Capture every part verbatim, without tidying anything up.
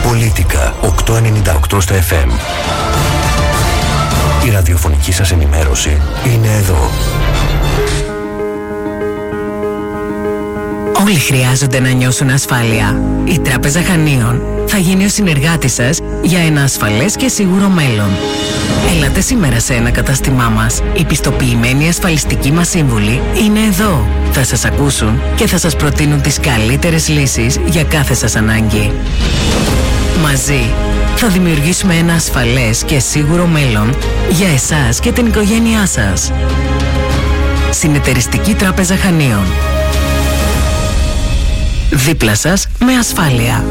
Πολίτικα οκτακόσια ενενήντα οκτώ στο εφ εμ. Η ραδιοφωνική σας ενημέρωση είναι εδώ. Όλοι χρειάζονται να νιώσουν ασφάλεια. Η Τράπεζα Χανίων θα γίνει ο συνεργάτης σας για ένα ασφαλές και σίγουρο μέλλον. Έλατε σήμερα σε ένα κατάστημά μας. Οι πιστοποιημένοι ασφαλιστικοί μας σύμβουλοι είναι εδώ. Θα σας ακούσουν και θα σας προτείνουν τις καλύτερες λύσεις για κάθε σας ανάγκη. Μαζί θα δημιουργήσουμε ένα ασφαλές και σίγουρο μέλλον για εσάς και την οικογένειά σας. Συνεταιριστική Τράπεζα Χανίων. Δίπλα σας με ασφάλεια.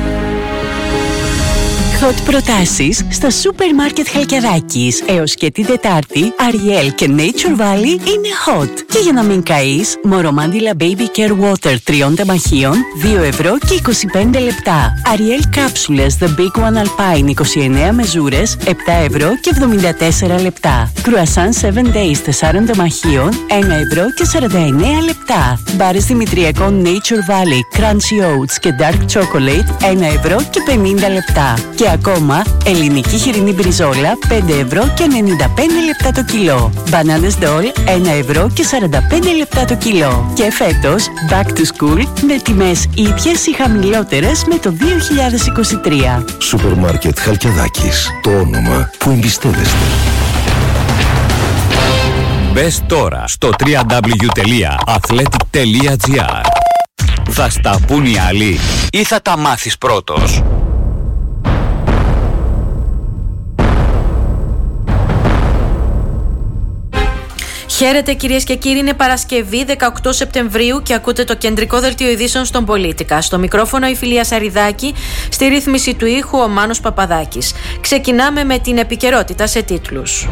Hot προτάσεις στα σούπερ μάρκετ Χαλκιαδάκης. Έως και την Τετάρτη, Ariel και Nature Valley είναι hot. Και για να μην καείς, Μορομάντιλα Baby Care Water τριών τεμαχίων, δύο ευρώ και είκοσι πέντε λεπτά. Ariel κάψουλες The Big One Alpine είκοσι εννέα μεζούρες, επτά ευρώ και εβδομήντα τέσσερα λεπτά. Croissant seven Days τεσσάρων τεμαχίων, ένα ευρώ και σαράντα εννέα λεπτά. Μπάρες Δημητριακών Nature Valley Crunchy Oats και Dark Chocolate, ένα ευρώ και πενήντα λεπτά. Και ακόμα, ελληνική χοιρινή μπριζόλα πέντε ευρώ και ενενήντα πέντε λεπτά το κιλό. Μπανάνες ντόλ ένα ευρώ και σαράντα πέντε λεπτά το κιλό. Και φέτος, back to school με τιμές ίδιες ή χαμηλότερες με το δύο χιλιάδες είκοσι τρία. Σούπερ μάρκετ Χαλκιαδάκης. Το όνομα που εμπιστεύεστε. Μπες τώρα στο double-u double-u double-u τελεία athletic τελεία gr. Θα στα πουν οι άλλοι ή θα τα μάθεις πρώτος? Χαίρετε κυρίες και κύριοι, είναι Παρασκευή δεκαοκτώ Σεπτεμβρίου και ακούτε το κεντρικό δελτίο ειδήσεων στον Πολίτικα. Στο μικρόφωνο η Φιλία Σαριδάκη, στη ρύθμιση του ήχου ο Μάνος Παπαδάκης. Ξεκινάμε με την επικαιρότητα σε τίτλους.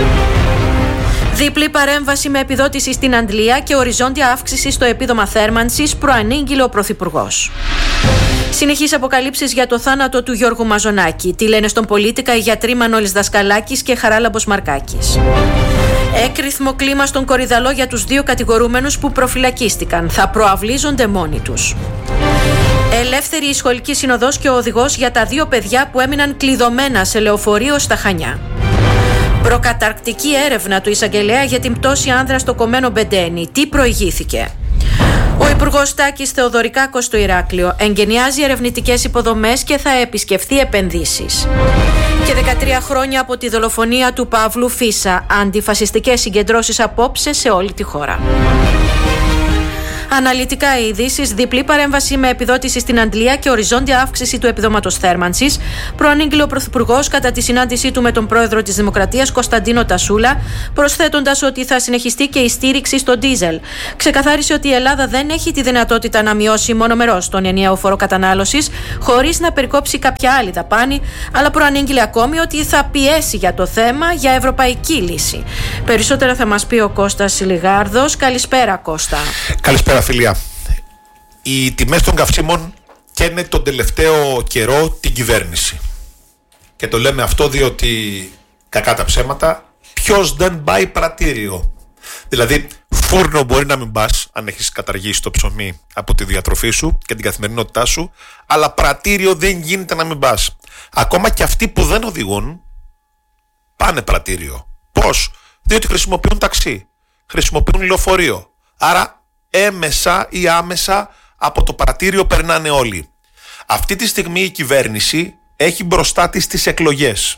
Διπλή παρέμβαση με επιδότηση στην Αντλία και οριζόντια αύξηση στο επίδομα θέρμανσης, προανήγγειλε ο Πρωθυπουργός. Συνεχείς αποκαλύψεις για το θάνατο του Γιώργου Μαζονάκη. Τι λένε στον Πολίτικα οι γιατροί Μανώλης Δασκαλάκης και Χαράλαμπος Μαρκάκης. Έκρηθμο κλίμα στον Κορυδαλό για τους δύο κατηγορούμενους που προφυλακίστηκαν. Θα προαυλίζονται μόνοι τους. Ελεύθερη η σχολική συνοδός και ο οδηγός για τα δύο παιδιά που έμειναν κλειδωμένα σε λεωφορείο στα Χανιά. Προκαταρκτική έρευνα του εισαγγελέα για την πτώση άνδρα στο κομμένο Μπεντένι. Τι προηγήθηκε? Ο Υπουργός Τάκης Θεοδωρικάκος στο Ηράκλειο εγκαινιάζει ερευνητικές υποδομές και θα επισκεφθεί επενδύσεις. Και δεκατρία χρόνια από τη δολοφονία του Παύλου Φίσα. Αντιφασιστικές συγκεντρώσεις απόψε σε όλη τη χώρα. Αναλυτικά οι ειδήσεις, διπλή παρέμβαση με επιδότηση στην Αντλία και οριζόντια αύξηση του επιδόματος θέρμανσης, προανήγγειλε ο Πρωθυπουργός κατά τη συνάντησή του με τον πρόεδρο της Δημοκρατίας Κωνσταντίνο Τασούλα, προσθέτοντας ότι θα συνεχιστεί και η στήριξη στο ντίζελ. Ξεκαθάρισε ότι η Ελλάδα δεν έχει τη δυνατότητα να μειώσει μονομερώς τον ενιαίο φόρο κατανάλωσης, χωρίς να περικόψει κάποια άλλη δαπάνη, αλλά προανήγγειλε ακόμη ότι θα πιέσει για το θέμα για ευρωπαϊκή λύση. Περισσότερα θα μας πει ο Κώστας Λιγάρδος. Καλησπέρα, Κώστα. Καλησπέρα, φιλία. Οι τιμές των καυσίμων καίνε τον τελευταίο καιρό την κυβέρνηση. Και το λέμε αυτό διότι, κακά τα ψέματα, ποιος δεν πάει πρατήριο? Δηλαδή, φούρνο μπορεί να μην πας αν έχεις καταργήσει το ψωμί από τη διατροφή σου και την καθημερινότητά σου, αλλά πρατήριο δεν γίνεται να μην πας. Ακόμα και αυτοί που δεν οδηγούν πάνε πρατήριο. Πώς? Διότι χρησιμοποιούν ταξί, χρησιμοποιούν λεωφορείο. Άρα έμεσα ή άμεσα από το πρατήριο περνάνε όλοι. Αυτή τη στιγμή η κυβέρνηση έχει μπροστά της τις εκλογές.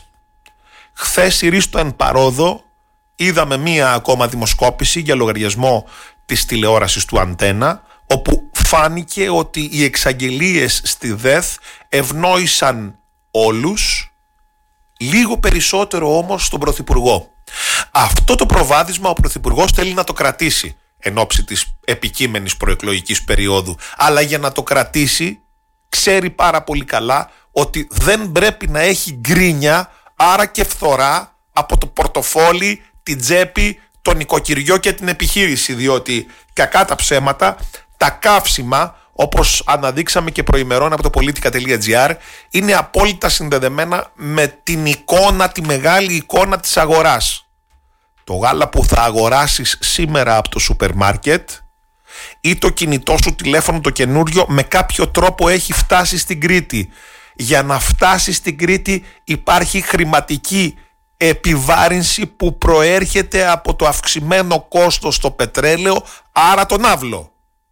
Χθες η Ρίστο εν παρόδο είδαμε μία ακόμα δημοσκόπηση για λογαριασμό της τηλεόρασης του Αντένα, όπου φάνηκε ότι οι εξαγγελίες στη ΔΕΘ ευνόησαν όλους, λίγο περισσότερο όμως στον Πρωθυπουργό. Αυτό το προβάδισμα ο Πρωθυπουργός θέλει να το κρατήσει εν ώψη της επικείμενης προεκλογικής περίοδου. Αλλά για να το κρατήσει ξέρει πάρα πολύ καλά ότι δεν πρέπει να έχει γκρίνια, άρα και φθορά από το πορτοφόλι, την τσέπη, τον νοικοκυριό και την επιχείρηση, διότι κακά τα ψέματα, τα καύσιμα, όπως αναδείξαμε και προημερών από το πολιτικα τελεία gr, είναι απόλυτα συνδεδεμένα με την εικόνα, τη μεγάλη εικόνα της αγοράς. Το γάλα που θα αγοράσεις σήμερα από το σούπερ μάρκετ ή το κινητό σου τηλέφωνο το καινούριο με κάποιο τρόπο έχει φτάσει στην Κρήτη. Για να φτάσει στην Κρήτη υπάρχει χρηματική επιβάρυνση που προέρχεται από το αυξημένο κόστος στο πετρέλαιο, άρα τον άβλο.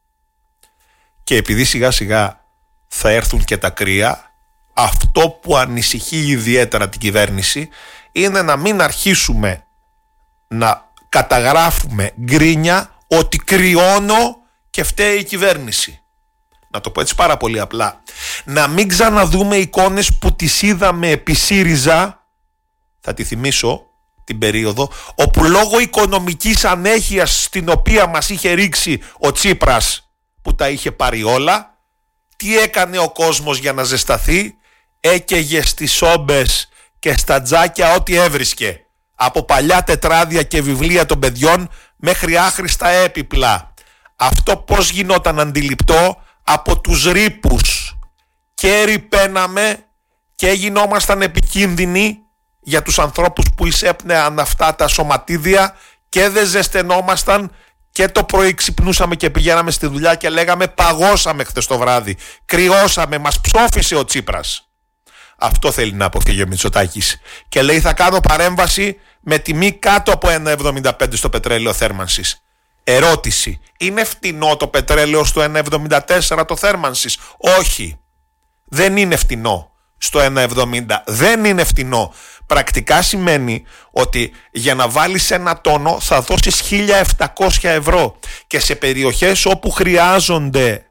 Και επειδή σιγά σιγά θα έρθουν και τα κρύα, αυτό που ανησυχεί ιδιαίτερα την κυβέρνηση είναι να μην αρχίσουμε να καταγράφουμε γκρίνια ότι κρυώνω και φταίει η κυβέρνηση. Να το πω έτσι πάρα πολύ απλά. Να μην ξαναδούμε εικόνες που τις είδαμε επί ΣΥΡΙΖΑ, θα τη θυμίσω την περίοδο, όπου λόγω οικονομικής ανέχειας στην οποία μας είχε ρίξει ο Τσίπρας, που τα είχε πάρει όλα, τι έκανε ο κόσμος για να ζεσταθεί? Έκαιγε στις όμπες και στα τζάκια ό,τι έβρισκε, από παλιά τετράδια και βιβλία των παιδιών μέχρι άχρηστα έπιπλα. Αυτό πώς γινόταν αντιληπτό? Από τους ρήπους. Και ρηπαίναμε και γινόμασταν επικίνδυνοι για τους ανθρώπους που εισέπνεαν αυτά τα σωματίδια και δεν ζεσθενόμασταν και το πρωί ξυπνούσαμε και πηγαίναμε στη δουλειά και λέγαμε παγώσαμε χθες το βράδυ, κρυώσαμε, μας ψόφισε ο Τσίπρας. Αυτό θέλει να αποφύγει ο Μητσοτάκης και λέει θα κάνω παρέμβαση με τιμή κάτω από ένα εβδομήντα πέντε στο πετρέλαιο θέρμανσης. Ερώτηση, είναι φτηνό το πετρέλαιο στο ένα εβδομήντα τέσσερα το θέρμανσης? Όχι, δεν είναι φτηνό στο ένα εβδομήντα, δεν είναι φτηνό. Πρακτικά σημαίνει ότι για να βάλεις ένα τόνο θα δώσεις χίλια επτακόσια ευρώ και σε περιοχές όπου χρειάζονται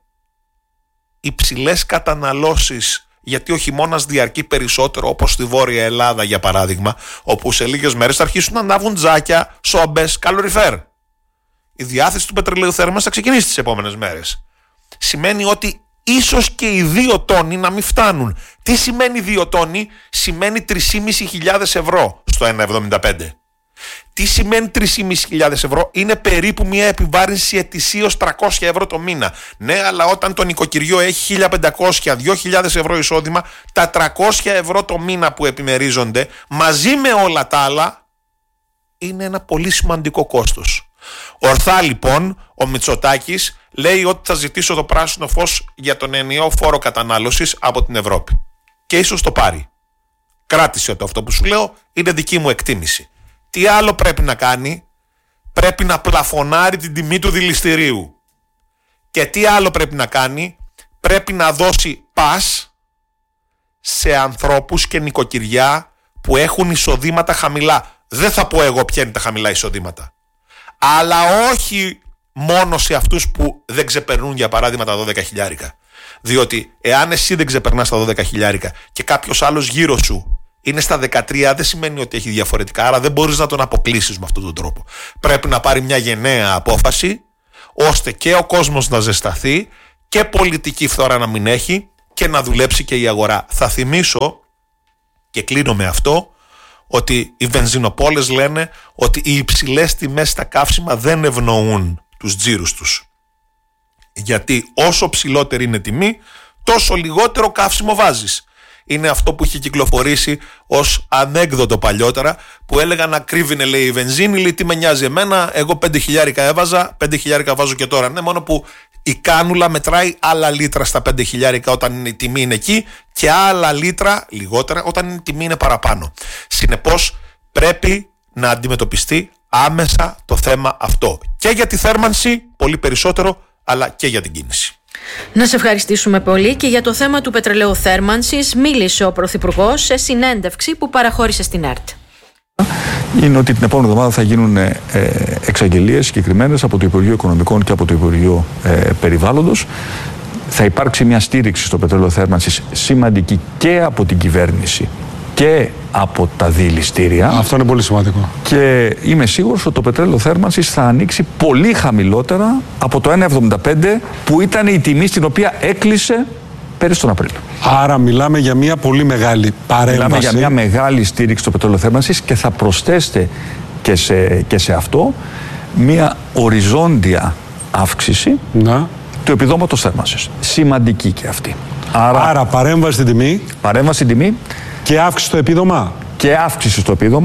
υψηλές καταναλώσεις, γιατί ο χειμώνας διαρκεί περισσότερο, όπως στη Βόρεια Ελλάδα για παράδειγμα, όπου σε λίγες μέρες θα αρχίσουν να ανάβουν τζάκια, σόμπες, καλοριφέρ. Η διάθεση του πετρελαίου θέρμανσης θα ξεκινήσει τις επόμενες μέρες. Σημαίνει ότι ίσως και οι δύο τόνοι να μην φτάνουν. Τι σημαίνει δύο τόνοι? Σημαίνει τρεις χιλιάδες πεντακόσια ευρώ στο ένα εβδομήντα πέντε. Τι σημαίνει τρεις χιλιάδες πεντακόσια ευρώ? Είναι περίπου μια επιβάρυνση ετησίως τριακόσια ευρώ το μήνα. Ναι, αλλά όταν το νοικοκυριό έχει χίλια πεντακόσια με δύο χιλιάδες ευρώ εισόδημα, τα τριακόσια ευρώ το μήνα που επιμερίζονται μαζί με όλα τα άλλα είναι ένα πολύ σημαντικό κόστος. Ορθά λοιπόν ο Μητσοτάκης λέει ότι θα ζητήσω το πράσινο φως για τον ενιαίο φόρο κατανάλωσης από την Ευρώπη. Και ίσως το πάρει. Κράτησε το αυτό που σου λέω, είναι δική μου εκτίμηση. Τι άλλο πρέπει να κάνει? Πρέπει να πλαφωνάρει την τιμή του δηληστηρίου. Και τι άλλο πρέπει να κάνει? Πρέπει να δώσει πας σε ανθρώπους και νοικοκυριά που έχουν εισοδήματα χαμηλά. Δεν θα πω εγώ ποια είναι τα χαμηλά εισοδήματα. Αλλά όχι μόνο σε αυτούς που δεν ξεπερνούν για παράδειγμα τα δώδεκα χιλιάρικα. Διότι εάν εσύ δεν ξεπερνάς τα δώδεκα χιλιάρικα και κάποιος άλλος γύρω σου είναι στα δεκατρία, δεν σημαίνει ότι έχει διαφορετικά, άρα δεν μπορείς να τον αποκλείσεις με αυτόν τον τρόπο. Πρέπει να πάρει μια γενναία απόφαση ώστε και ο κόσμος να ζεσταθεί και πολιτική φθορά να μην έχει και να δουλέψει και η αγορά. Θα θυμίσω και κλείνω με αυτό ότι οι βενζινοπόλες λένε ότι οι υψηλές τιμές στα καύσιμα δεν ευνοούν τους τζίρους τους. Γιατί όσο ψηλότερη είναι τιμή, τόσο λιγότερο καύσιμο βάζεις. Είναι αυτό που είχε κυκλοφορήσει ως ανέκδοτο παλιότερα, που έλεγαν να κρύβινε λέει η βενζίνη, λέει τι με νοιάζει εμένα, εγώ πέντε χιλιάρικα έβαζα, πέντε χιλιάρικα βάζω και τώρα. Ναι, μόνο που η κάνουλα μετράει άλλα λίτρα στα πέντε χιλιάρικα όταν η τιμή είναι εκεί και άλλα λίτρα λιγότερα όταν η τιμή είναι παραπάνω. Συνεπώς πρέπει να αντιμετωπιστεί άμεσα το θέμα αυτό. Και για τη θέρμανση πολύ περισσότερο, αλλά και για την κίνηση. Να σε ευχαριστήσουμε πολύ. Και για το θέμα του πετρελαίου θέρμανσης μίλησε ο Πρωθυπουργός σε συνέντευξη που παραχώρησε στην ΕΡΤ. Είναι ότι την επόμενη εβδομάδα θα γίνουν ε, εξαγγελίες συγκεκριμένες από το Υπουργείο Οικονομικών και από το Υπουργείο ε, Περιβάλλοντος. Θα υπάρξει μια στήριξη στο πετρέλαιο θέρμανσης σημαντική και από την κυβέρνηση και από τα δηληστήρια. Αυτό είναι πολύ σημαντικό. Και είμαι σίγουρος ότι το πετρέλαιο θέρμανσης θα ανοίξει πολύ χαμηλότερα από το ένα εβδομήντα πέντε που ήταν η τιμή στην οποία έκλεισε πέρυσι τον Απρίλιο. Άρα μιλάμε για μια πολύ μεγάλη παρέμβαση. Μιλάμε για μια μεγάλη στήριξη στο πετρέλαιο θέρμανσης και θα προσθέσετε και σε, και σε αυτό μια οριζόντια αύξηση Να. του επιδόματος θέρμανσης. Σημαντική και αυτή. Άρα, Άρα παρέμβαση στην τιμή. Παρέμβαση στην τιμή. Και αύξηση στο επίδομα. Και αύξηση στο επίδομα.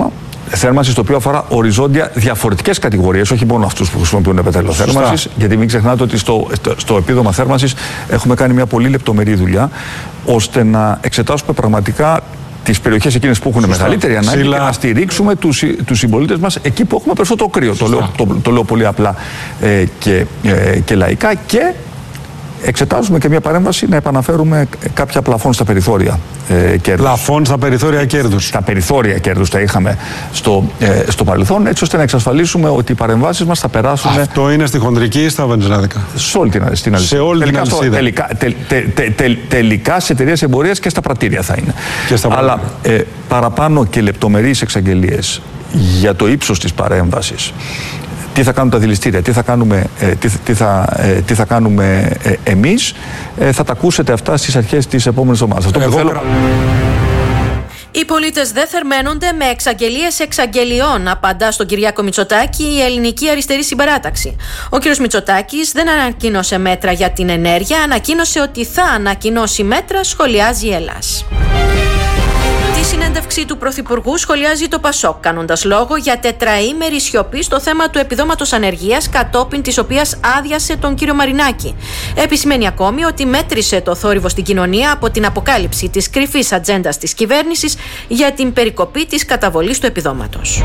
θέρμανσης, το οποίο αφορά οριζόντια διαφορετικές κατηγορίες, όχι μόνο αυτούς που χρησιμοποιούν πετρέλαιο θέρμανσης, γιατί μην ξεχνάτε ότι στο, στο επίδομα θέρμανσης έχουμε κάνει μια πολύ λεπτομερή δουλειά, ώστε να εξετάσουμε πραγματικά τις περιοχές εκείνες που έχουν Σωστά. μεγαλύτερη ανάγκη Ξύλα. και να στηρίξουμε τους, τους συμπολίτες μας εκεί που έχουμε περισσότερο κρύο. Το λέω, το, το λέω πολύ απλά ε, και, ε, και λαϊκά, και εξετάζουμε και μια παρέμβαση να επαναφέρουμε κάποια πλαφόν στα περιθώρια ε, κέρδους. Πλαφόν στα περιθώρια κέρδους. Στα περιθώρια κέρδους τα είχαμε στο, ε, στο παρελθόν, έτσι ώστε να εξασφαλίσουμε ότι οι παρεμβάσεις μας θα περάσουν. Αυτό είναι στη χοντρική ή στα βενζινάδικα? Σε όλη την αλυσίδα. Σε όλη τελικά, την αλυσίδα. Τελικά, τε, τε, τε, τε, τελικά σε εταιρείες εμπορίας και στα πρατήρια θα είναι. Και στα Αλλά ε, παραπάνω και λεπτομερείς εξαγγελίες για το ύψος της παρέμβασης, τι θα κάνουν τα δηληστήρια, τι θα κάνουμε, ε, τι, τι θα, ε, τι θα κάνουμε ε, εμείς, ε, θα τα ακούσετε αυτά στις αρχές της επόμενης εβδομάδας. Αυτό που θέλω... Οι πολίτες δεν θερμαίνονται με εξαγγελίες εξαγγελιών, απαντά στον Κυριάκο Μητσοτάκη η Ελληνική Αριστερή Συμπαράταξη. Ο κ. Μητσοτάκης δεν ανακοίνωσε μέτρα για την ενέργεια, ανακοίνωσε ότι θα ανακοινώσει μέτρα, σχολιάζει η Ελλάς. Τη συνέντευξη του Πρωθυπουργού σχολιάζει το Πασόκ, κάνοντας λόγο για τετραήμερη σιωπή στο θέμα του επιδόματος ανεργίας, κατόπιν της οποίας άδειασε τον κύριο Μαρινάκη. Επισημαίνει ακόμη ότι μέτρησε το θόρυβο στην κοινωνία από την αποκάλυψη της κρυφής ατζέντας της κυβέρνησης για την περικοπή της καταβολής του επιδόματος.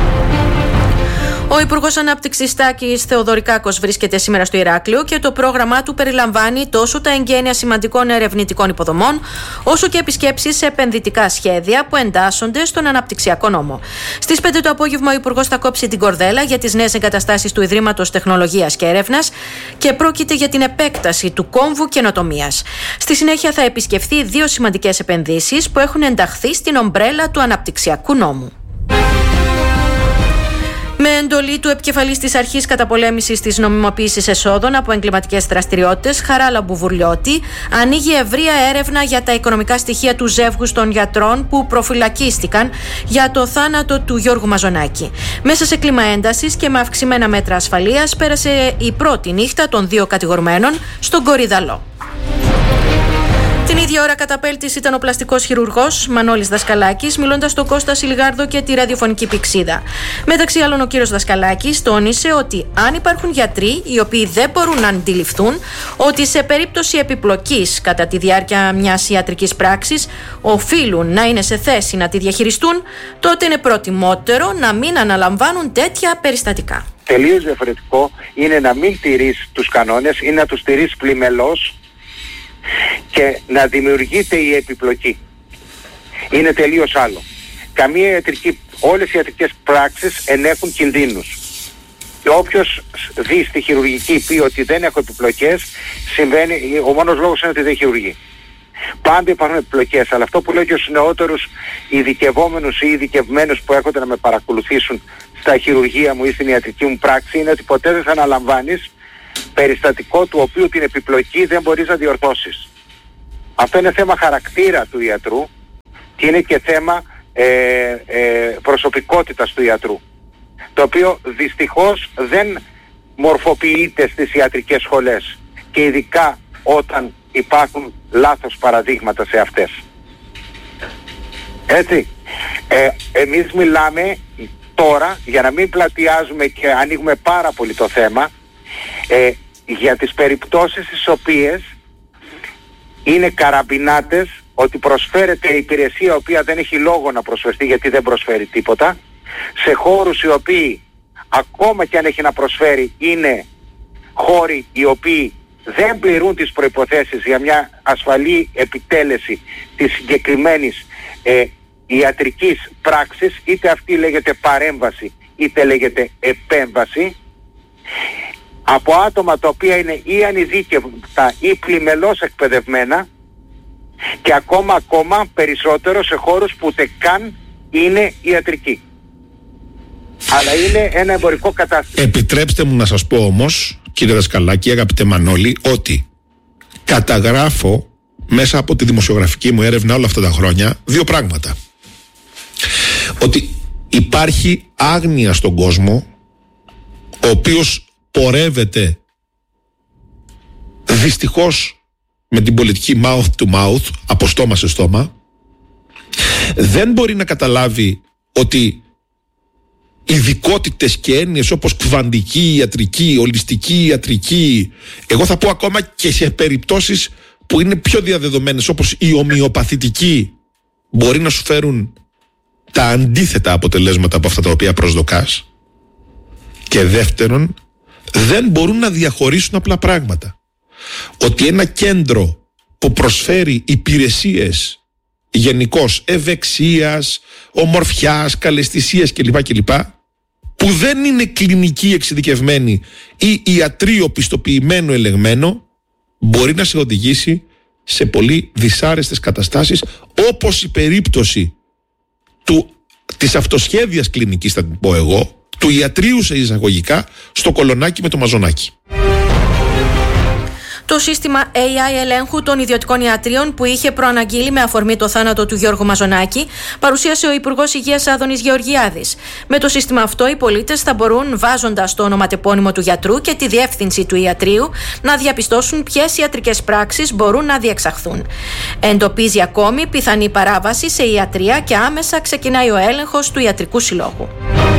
Ο Υπουργός Ανάπτυξης Τάκης Θεοδωρικάκος βρίσκεται σήμερα στο Ηράκλειο και το πρόγραμμά του περιλαμβάνει τόσο τα εγγένεια σημαντικών ερευνητικών υποδομών, όσο και επισκέψεις σε επενδυτικά σχέδια που εντάσσονται στον Αναπτυξιακό Νόμο. Στις πέντε το απόγευμα ο Υπουργός θα κόψει την κορδέλα για τις νέες εγκαταστάσεις του Ιδρύματος Τεχνολογίας και Έρευνας και πρόκειται για την επέκταση του κόμβου καινοτομίας. Στη συνέχεια θα επισκεφθεί δύο σημαντικές επενδύσεις που έχουν ενταχθεί στην ομπρέλα του Αναπτυξιακού Νόμου. Με εντολή του επικεφαλής της Αρχής Καταπολέμησης της Νομιμοποίησης Εσόδων από εγκληματικές δραστηριότητες, Χαράλα Μπουβουρλιώτη, ανοίγει ευρεία έρευνα για τα οικονομικά στοιχεία του ζεύγους των γιατρών που προφυλακίστηκαν για το θάνατο του Γιώργου Μαζονάκη. Μέσα σε κλίμα έντασης και με αυξημένα μέτρα ασφαλείας, πέρασε η πρώτη νύχτα των δύο κατηγορουμένων στον Κορυδαλό. Την ίδια ώρα καταπέλτης ήταν ο πλαστικός χειρουργός Μανώλης Δασκαλάκης, μιλώντας στον Κώστα Σιλγάρδο και τη ραδιοφωνική πηξίδα. Μεταξύ άλλων, ο κύριος Δασκαλάκης τόνισε ότι αν υπάρχουν γιατροί οι οποίοι δεν μπορούν να αντιληφθούν ότι σε περίπτωση επιπλοκής κατά τη διάρκεια μιας ιατρικής πράξης οφείλουν να είναι σε θέση να τη διαχειριστούν, τότε είναι προτιμότερο να μην αναλαμβάνουν τέτοια περιστατικά. Τελείως διαφορετικό είναι να μην τηρείς τους κανόνες ή να τους τηρείς πλημελώς και να δημιουργείται η επιπλοκή. Είναι τελείως άλλο. Καμία ιατρική, όλες οι ιατρικές πράξεις ενέχουν κινδύνους. Και όποιος δει στη χειρουργική πει ότι δεν έχω επιπλοκές, συμβαίνει, ο μόνος λόγος είναι ότι δεν χειρουργεί. Πάντα υπάρχουν επιπλοκές, αλλά αυτό που λέω και στους νεότερους ειδικευόμενους ή ειδικευμένους που έρχονται να με παρακολουθήσουν στα χειρουργία μου ή στην ιατρική μου πράξη είναι ότι ποτέ δεν θα αναλαμβάνεις περιστατικό του οποίου την επιπλοκή δεν μπορείς να διορθώσεις. Αυτό είναι θέμα χαρακτήρα του ιατρού και είναι και θέμα ε, ε, προσωπικότητας του ιατρού, το οποίο δυστυχώς δεν μορφοποιείται στις ιατρικές σχολές και ειδικά όταν υπάρχουν λάθος παραδείγματα σε αυτές. Έτσι, ε, εμείς μιλάμε τώρα, για να μην πλατιάζουμε και ανοίγουμε πάρα πολύ το θέμα, ε, για τις περιπτώσεις τις οποίες είναι καραμπινάτες, ότι προσφέρεται η υπηρεσία η οποία δεν έχει λόγο να προσφερθεί γιατί δεν προσφέρει τίποτα, σε χώρους οι οποίοι ακόμα και αν έχει να προσφέρει είναι χώροι οι οποίοι δεν πληρούν τις προϋποθέσεις για μια ασφαλή επιτέλεση της συγκεκριμένης ε, ιατρικής πράξης, είτε αυτή λέγεται παρέμβαση είτε λέγεται επέμβαση, από άτομα τα οποία είναι ή ανειδίκευτα ή πλημελώς εκπαιδευμένα και ακόμα ακόμα περισσότερο σε χώρους που ούτε καν είναι ιατρικοί. Αλλά είναι ένα εμπορικό κατάστημα. Επιτρέψτε μου να σας πω όμως, κύριε Δασκαλάκη, αγαπητέ Μανώλη, ότι καταγράφω μέσα από τη δημοσιογραφική μου έρευνα όλα αυτά τα χρόνια δύο πράγματα. Ότι υπάρχει άγνοια στον κόσμο, ο οποίος πορεύεται δυστυχώς με την πολιτική mouth to mouth, από στόμα σε στόμα, δεν μπορεί να καταλάβει ότι ειδικότητες και έννοιες όπως κβαντική ιατρική, ολιστική ιατρική, εγώ θα πω ακόμα και σε περιπτώσεις που είναι πιο διαδεδομένες όπως η ομοιοπαθητική, μπορεί να σου φέρουν τα αντίθετα αποτελέσματα από αυτά τα οποία προσδοκάς. Και δεύτερον, δεν μπορούν να διαχωρίσουν απλά πράγματα. Ότι ένα κέντρο που προσφέρει υπηρεσίες γενικώς ευεξίας, ομορφιάς, καλαισθησίας κλπ, κλπ, που δεν είναι κλινική εξειδικευμένη ή ιατρείο πιστοποιημένο ελεγμένο, μπορεί να σε οδηγήσει σε πολύ δυσάρεστες καταστάσεις, όπως η περίπτωση του, της αυτοσχέδιας κλινικής, θα την πω εγώ, του ιατρείου σε εισαγωγικά στο Κολονάκι με το Μαζονάκι. Το σύστημα έι άι ελέγχου των ιδιωτικών ιατρίων που είχε προαναγγείλει με αφορμή το θάνατο του Γιώργου Μαζονάκη παρουσίασε ο Υπουργός Υγείας Άδωνης Γεωργιάδης. Με το σύστημα αυτό, οι πολίτες θα μπορούν, βάζοντας το ονοματεπώνυμο του γιατρού και τη διεύθυνση του ιατρείου, να διαπιστώσουν ποιες ιατρικές πράξεις μπορούν να διεξαχθούν. Εντοπίζει ακόμη πιθανή παράβαση σε ιατρία και άμεσα ξεκινάει ο έλεγχος του Ιατρικού Συλλόγου.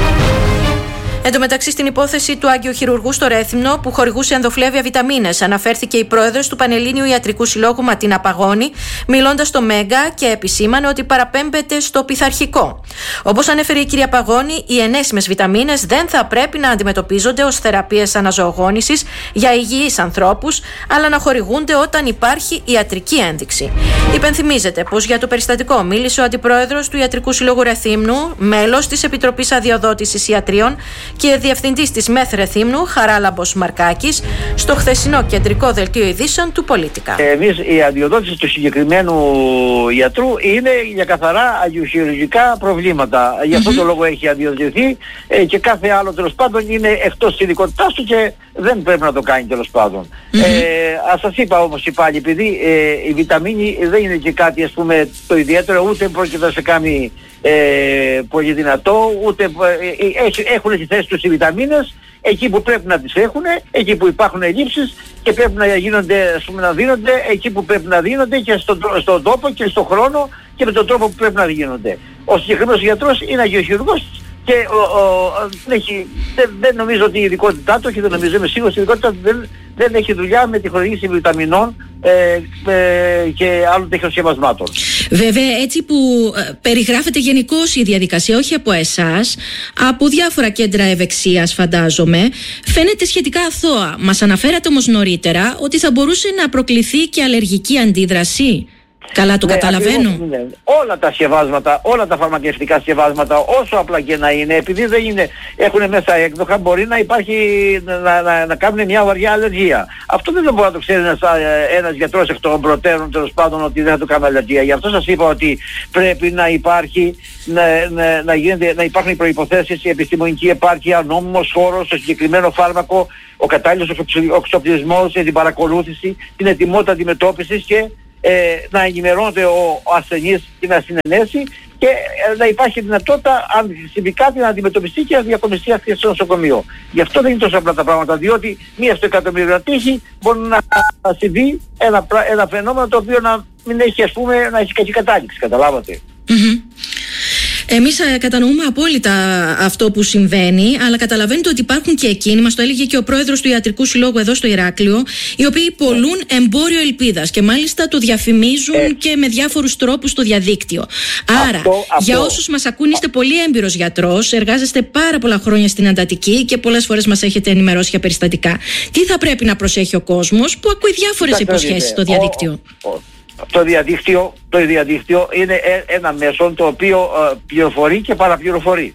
Εν τω μεταξύ, στην υπόθεση του Αγιοχειρουργού στο Ρέθυμνο, που χορηγούσε ενδοφλέβια βιταμίνες, αναφέρθηκε η πρόεδρος του Πανελλήνιου Ιατρικού Συλλόγου Ματίνα Παγώνη, μιλώντας στο Μέγκα, και επισήμανε ότι παραπέμπεται στο πειθαρχικό. Όπως ανέφερε η κυρία Παγώνη, οι ενέσιμες βιταμίνες δεν θα πρέπει να αντιμετωπίζονται ως θεραπείες αναζωογόνησης για υγιείς ανθρώπους, αλλά να χορηγούνται όταν υπάρχει ιατρική ένδειξη. Υπενθυμίζεται πως για το περιστατικό μίλησε ο αντιπρόεδρος του Ιατρικού Συλλόγου Ρεθύμνου, μέλος της Επιτροπής Αδειοδότησης Ιατρίων και διευθυντής της ΜΕΘ Ρεθύμνου, Χαράλαμπος Μαρκάκης, στο χθεσινό κεντρικό δελτίο ειδήσεων του Πολίτικα. Εμείς η αδειοδότηση του συγκεκριμένου ιατρού είναι για καθαρά αγιοχειρουργικά προβλήματα. Mm-hmm. Γι' αυτό το λόγο έχει αδειοδοτηθεί ε, και κάθε άλλο τέλος πάντων είναι εκτός της ειδικότητάς του και δεν πρέπει να το κάνει τέλος πάντων. Mm-hmm. Ε, ας σας είπα όμως και πάλι, επειδή ε, η βιταμίνη δεν είναι και κάτι ας πούμε το ιδιαίτερο, ούτε πρόκειται να σε κάνει Ε, πολύ δυνατό, ούτε ε, έχουν τη θέση τους οι βιταμίνες εκεί που πρέπει να τις έχουν, εκεί που υπάρχουν ελλείψεις και πρέπει να γίνονται, ας πούμε, να δίνονται εκεί που πρέπει να δίνονται και στον, στον τόπο και στον χρόνο και με τον τρόπο που πρέπει να γίνονται. Ο συγκεκριμένος γιατρός είναι αγιοχειρουργός και ο, ο, έχει, δεν, δεν νομίζω ότι η ειδικότητά του, και δεν νομίζω, είμαι σίγουρος η ειδικότητά του δεν, δεν έχει δουλειά με τη χορήγηση βιταμινών ε, ε, και άλλων τέτοιων σκευασμάτων. Βέβαια, έτσι που ε, περιγράφεται γενικώς η διαδικασία, όχι από εσάς, από διάφορα κέντρα ευεξίας φαντάζομαι, φαίνεται σχετικά αθώα. Μας αναφέρατε όμως νωρίτερα ότι θα μπορούσε να προκληθεί και αλλεργική αντίδραση. Καλά το ναι, καταλαβαίνω. Ακριβώς, ναι. Όλα τα σκευάσματα, όλα τα φαρμακευτικά σκευάσματα, όσο απλά και να είναι, επειδή δεν είναι, έχουν μέσα έκδοχα, μπορεί να υπάρχει, να, να, να κάνουν μια βαριά αλλεργία. Αυτό δεν μπορεί να το ξέρει ένας, ένας γιατρός εκ των προτέρων, τέλος πάντων, ότι δεν θα του κάνει αλλεργία. Γι' αυτό σας είπα ότι πρέπει να υπάρχει, να, να, να, γίνεται, να υπάρχουν οι προϋποθέσεις, η επιστημονική επάρκεια, νόμιμος χώρος, το συγκεκριμένο φάρμακο, ο κατάλληλος εξοπλισμός, την παρακολούθηση, την ετοιμότητα αντιμετώπισης και Ε, να ενημερώνεται ο, ο ασθενής και να συνενέσει και ε, να υπάρχει δυνατότητα, αν συμβεί κάτι, να αντιμετωπιστεί και να διακομιστεί αυτή στο νοσοκομείο. Γι' αυτό δεν είναι τόσο απλά τα πράγματα, διότι μία στο εκατομμύριο τύχη μπορεί να, να συμβεί ένα, ένα φαινόμενο το οποίο να μην έχει, ας πούμε, να έχει κακή κατάληξη, καταλάβατε. Mm-hmm. Εμείς κατανοούμε απόλυτα αυτό που συμβαίνει, αλλά καταλαβαίνετε ότι υπάρχουν και εκείνοι, μας το έλεγε και ο πρόεδρος του Ιατρικού Συλλόγου εδώ στο Ηράκλειο, οι οποίοι πωλούν εμπόριο ελπίδας και μάλιστα το διαφημίζουν ε. και με διάφορους τρόπους στο διαδίκτυο. Άρα, αυτό, αυτό. για όσους μας ακούν, είστε πολύ έμπειρος γιατρός, εργάζεστε πάρα πολλά χρόνια στην εντατική και πολλές φορές μας έχετε ενημερώσει για περιστατικά. Τι θα πρέπει να προσέχει ο κόσμος που ακούει διάφορες υποσχέσεις στο διαδίκτυο? Ο, ο, Το διαδίκτυο, το διαδίκτυο είναι ένα μέσο το οποίο ε, πληροφορεί και παραπληροφορεί.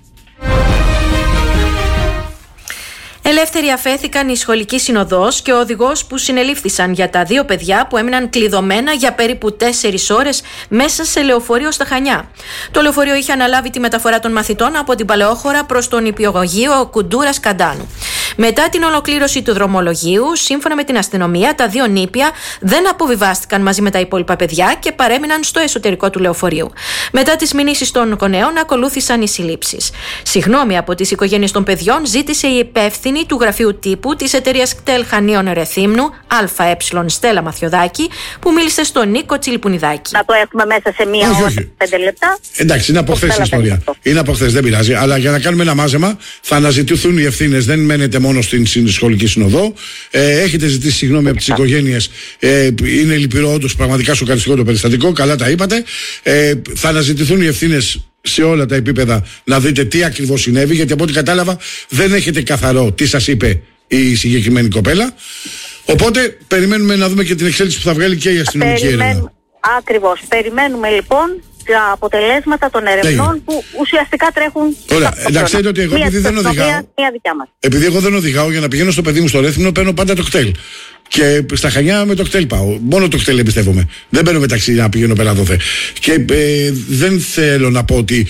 Ελεύθεροι αφέθηκαν η σχολική συνοδός και ο οδηγός που συνελήφθησαν για τα δύο παιδιά που έμειναν κλειδωμένα για περίπου τέσσερις ώρες μέσα σε λεωφορείο στα Χανιά. Το λεωφορείο είχε αναλάβει τη μεταφορά των μαθητών από την Παλαιόχώρα προς τον νηπιαγωγείο Κουντούρας Καντάνου. Μετά την ολοκλήρωση του δρομολογίου, σύμφωνα με την αστυνομία, τα δύο νήπια δεν αποβιβάστηκαν μαζί με τα υπόλοιπα παιδιά και παρέμειναν στο εσωτερικό του λεωφορείου. Μετά τις μηνύσεις των γονέων, ακολούθησαν οι συλλήψεις. Συγγνώμη από τις οικογένειες των παιδιών ζήτησε η υπεύθυνη του γραφείου τύπου της εταιρείας κτέλ Χανίων Ερεθύμνου, ΑΕ Στέλλα Μαθιωδάκη, που μίλησε στον Νίκο Τσιλιπουνιδάκη. Να το έχουμε μέσα σε μία ώρα, πέντε λεπτά. Εντάξει, είναι από χθες η ιστορία. Είναι από χθες, δεν πειράζει. Αλλά για να κάνουμε ένα μάζεμα, θα αναζητηθούν οι ευθύνες. Δεν μένετε μόνο στην σχολική συνοδό. Ε, έχετε ζητήσει συγγνώμη από τις οικογένειες. Ε, είναι λυπηρό, όντως, πραγματικά σοκαριστικό το περιστατικό. Καλά τα είπατε. Ε, θα αναζητηθούν οι ευθύνες σε όλα τα επίπεδα να δείτε τι ακριβώς συνέβη. Γιατί από ό,τι κατάλαβα, δεν έχετε καθαρό τι σας είπε η συγκεκριμένη κοπέλα. Οπότε περιμένουμε να δούμε και την εξέλιξη που θα βγάλει και η αστυνομική έρευνα. Ακριβώς. Περιμένουμε λοιπόν τα αποτελέσματα των ερευνών που ουσιαστικά τρέχουν. Ωραία, εντάξει, ότι εγώ επειδή δεν οδηγάω. Επειδή εγώ δεν οδηγάω, για να πηγαίνω στο παιδί μου στο Ρέθυμνο, παίρνω πάντα το κτέλ. Και στα Χανιά με το κτέλ πάω. Μόνο το κτέλ εμπιστεύομαι. Δεν παίρνω μεταξύ να πηγαίνω πέρα δόθε. Και ε, δεν θέλω να πω ότι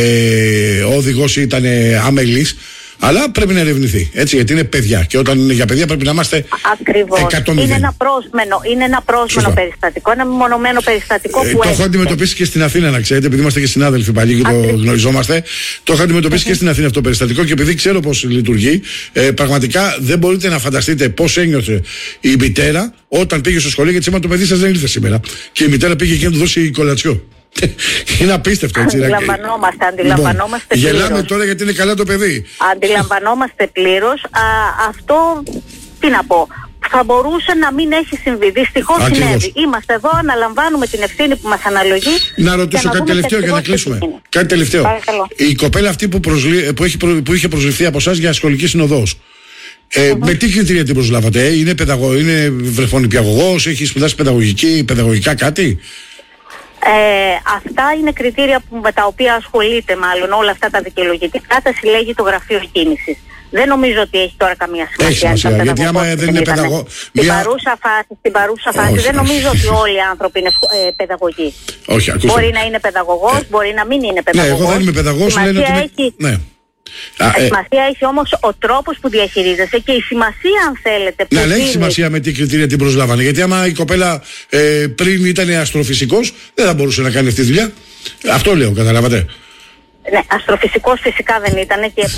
ε, ο οδηγός ήταν αμελής. Αλλά πρέπει να ερευνηθεί, έτσι, γιατί είναι παιδιά. Και όταν είναι για παιδιά πρέπει να είμαστε εκατομμύρια. Είναι ένα πρόσμενο, είναι ένα πρόσμενο περιστατικό, ένα μεμονωμένο περιστατικό ε, που το έχω αντιμετωπίσει και στην Αθήνα, να ξέρετε, επειδή είμαστε και συνάδελφοι πάλι και το γνωριζόμαστε. Το έχω αντιμετωπίσει και στην Αθήνα αυτό το περιστατικό και επειδή ξέρω πώς λειτουργεί, ε, πραγματικά δεν μπορείτε να φανταστείτε πώς ένιωθε η μητέρα όταν πήγε στο σχολείο, γιατί σήμερα το παιδί σας δεν ήρθε σήμερα. Και η μητέρα πήγε εκεί να του δώσει κολατσιό. Είναι απίστευτο, έτσι. Αντιλαμβανόμαστε, αντιλαμβανόμαστε λοιπόν, πλήρως. Γελάμε τώρα γιατί είναι καλά το παιδί. Αντιλαμβανόμαστε πλήρως. Α, αυτό, τι να πω, θα μπορούσε να μην έχει συμβεί. Δυστυχώς συνέβη. Είμαστε εδώ, αναλαμβάνουμε την ευθύνη που μας αναλογεί. Να ρωτήσω κάτι τελευταίο για να κλείσουμε. Κάτι τελευταίο. Παρακαλώ. Η κοπέλα αυτή που, προσλη... που, έχει προ... που είχε προσληφθεί από εσάς για σχολική συνοδός. Ε, mm-hmm. Με τι κριτήρια την προσλάβατε, ε? Είναι, παιδαγω... είναι βρεφονιπιαγωγός, έχει σπουδάσει παιδαγωγική, παιδαγωγικά κάτι? Ε, αυτά είναι κριτήρια που, με τα οποία ασχολείται μάλλον όλα αυτά τα δικαιολογητικά, τα συλλέγει το γραφείο κίνησης. Δεν νομίζω ότι έχει τώρα καμία σημασία. Έχει σημασία, γιατί άμα δεν είναι παιδαγωγό. Στην μια... παρούσα φάση, στην παρούσα φάση όχι, δεν όχι. νομίζω ότι όλοι οι άνθρωποι είναι ε, παιδαγωγοί. Όχι, ακούστε. Μπορεί να είναι παιδαγωγός, ε... μπορεί να μην είναι παιδαγωγός. Ναι, εγώ δεν είμαι παιδαγωγός, λένε ότι είναι... έχει... ναι. Η σημασία έχει όμως ο τρόπος που διαχειρίζεσαι και η σημασία, αν θέλετε. Ναι, αλλά έχει σημασία με τι κριτήρια την προσλάβανε. Γιατί άμα η κοπέλα ε, πριν ήταν αστροφυσικός, δεν θα μπορούσε να κάνει αυτή τη δουλειά. Αυτό λέω, καταλάβατε. Ναι, αστροφυσικός φυσικά δεν ήταν και...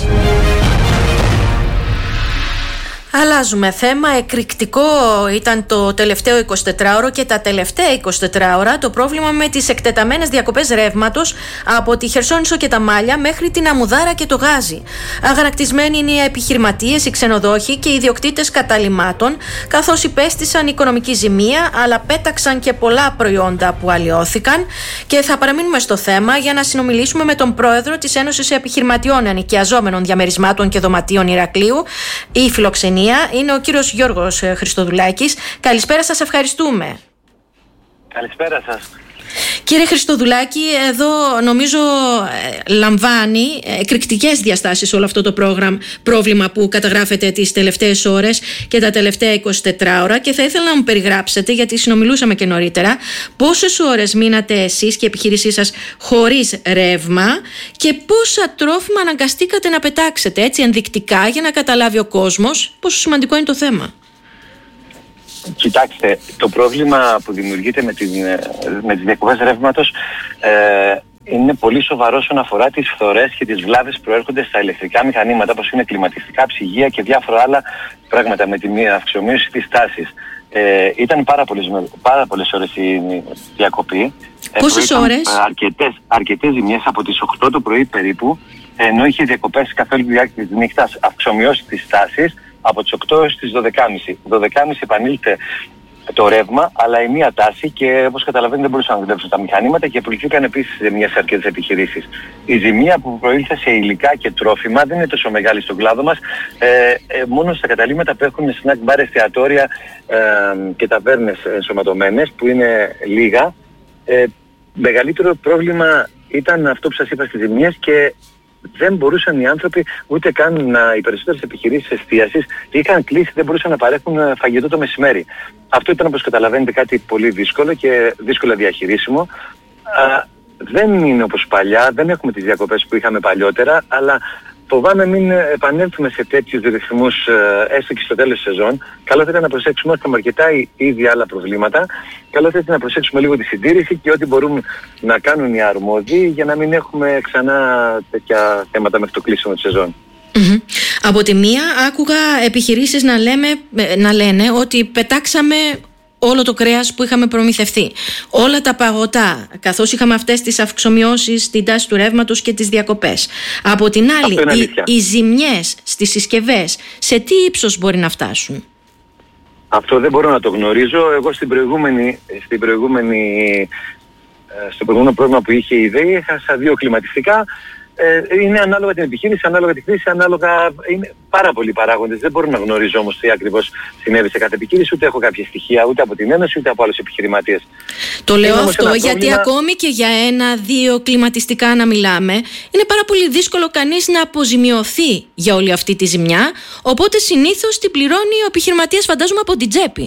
Αλλάζουμε θέμα. Εκρηκτικό ήταν το τελευταίο εικοσιτετράωρο και τα τελευταία εικοσιτετράωρα το πρόβλημα με τις εκτεταμένες διακοπές ρεύματος από τη Χερσόνησο και τα Μάλια μέχρι την Αμμουδάρα και το Γάζι. Αγανακτισμένοι είναι οι επιχειρηματίες, οι ξενοδόχοι και οι ιδιοκτήτες καταλυμάτων, καθώς υπέστησαν οικονομική ζημία, αλλά πέταξαν και πολλά προϊόντα που αλλοιώθηκαν. Και θα παραμείνουμε στο θέμα για να συνομιλήσουμε με τον πρόεδρο της Ένωσης Επιχειρηματιών Ενοικιαζόμενων Διαμερισμάτων και Δωματίων Ηρακλείου, η Φιλοξενία. Είναι ο κύριος Γιώργος Χριστοδουλάκης. Καλησπέρα σας, ευχαριστούμε. Καλησπέρα σας. Κύριε Χριστοδουλάκη, εδώ νομίζω ε, λαμβάνει εκρηκτικές διαστάσεις όλο αυτό το πρόγραμμα, πρόβλημα που καταγράφεται τις τελευταίες ώρες και τα τελευταία εικοσιτετράωρα, και θα ήθελα να μου περιγράψετε, γιατί συνομιλούσαμε και νωρίτερα, πόσες ώρες μείνατε εσείς και η επιχείρησή σας χωρίς ρεύμα και πόσα τρόφιμα αναγκαστήκατε να πετάξετε, έτσι ενδεικτικά, για να καταλάβει ο κόσμος πόσο σημαντικό είναι το θέμα. Κοιτάξτε, το πρόβλημα που δημιουργείται με, την, με τις διακοπές ρεύματος ε, είναι πολύ σοβαρό όσον αφορά τις φθορές και τις βλάβες που προέρχονται στα ηλεκτρικά μηχανήματα, όπως είναι κλιματιστικά, ψυγεία και διάφορα άλλα πράγματα με τη αυξομοίωση της τάσης. Ε, ήταν πάρα πολλές, πάρα πολλές ώρες η διακοπή. Πόσες ε, ώρες? Αρκετές, αρκετές ζημιές από τις οκτώ το πρωί περίπου, ενώ είχε διακοπές καθ' όλη τη διάρκεια της νύχτας, αυξομοιώσει της τάσης από τις οκτώ έως τις δώδεκα και μισή. δώδεκα και μισή επανήλθε το ρεύμα, αλλά η μία τάση, και όπως καταλαβαίνετε δεν μπορούσαν να δουλέψουν τα μηχανήματα και προηγήθηκαν επίσης ζημίες σε αρκετές επιχειρήσεις. Η ζημία που προήλθε σε υλικά και τρόφιμα δεν είναι τόσο μεγάλη στον κλάδο μας, ε, ε, μόνο στα καταλύματα που έχουν snack bar, εστιατόρια ε, και ταβέρνες ενσωματωμένες, που είναι λίγα. Ε, μεγαλύτερο πρόβλημα ήταν αυτό που σας είπα στις ζημίες, και δεν μπορούσαν οι άνθρωποι ούτε καν να, οι περισσότερες επιχειρήσεις εστίασης είχαν κλείσει, δεν μπορούσαν να παρέχουν φαγητό το μεσημέρι. Αυτό ήταν, όπως καταλαβαίνετε, κάτι πολύ δύσκολο και δύσκολα διαχειρίσιμο. Α, δεν είναι όπως παλιά, δεν έχουμε τις διακοπές που είχαμε παλιότερα, αλλά φοβάμαι μην επανέλθουμε σε τέτοιους ρυθμούς έστω και στο τέλος της σεζόν. Καλό θα ήταν να προσέξουμε ότι έχουμε αρκετά ήδη άλλα προβλήματα. Καλό θα ήταν να προσέξουμε λίγο τη συντήρηση και ό,τι μπορούν να κάνουν οι αρμόδιοι για να μην έχουμε ξανά τέτοια θέματα μέχρι το κλείσιμο της σεζόν. Mm-hmm. Από τη μία άκουγα επιχειρήσεις να, λέμε, να λένε ότι πετάξαμε όλο το κρέας που είχαμε προμηθευτεί, όλα τα παγωτά, καθώς είχαμε αυτές τις αυξομοιώσεις στην τάση του ρεύματος και τις διακοπές. Από την άλλη, οι, οι ζημιές στις συσκευές σε τι ύψος μπορεί να φτάσουν? Αυτό δεν μπορώ να το γνωρίζω. Εγώ στην προηγούμενη, στην προηγούμενη, στο προηγούμενο πρόβλημα που είχε η ΔΕΗ έχασα δύο κλιματιστικά. Ε, είναι ανάλογα την επιχείρηση, ανάλογα τη χρήση, ανάλογα. Είναι πάρα πολλοί παράγοντες. Δεν μπορώ να γνωρίζω όμως τι ακριβώς συνέβη σε κάθε επιχείρηση, ούτε έχω κάποια στοιχεία ούτε από την Ένωση ούτε από άλλους επιχειρηματίες. Το λέω αυτό γιατί πρόβλημα... ακόμη και για ένα-δύο κλιματιστικά να μιλάμε, είναι πάρα πολύ δύσκολο κανείς να αποζημιωθεί για όλη αυτή τη ζημιά. Οπότε συνήθως την πληρώνει ο επιχειρηματίας, φαντάζομαι, από την τσέπη.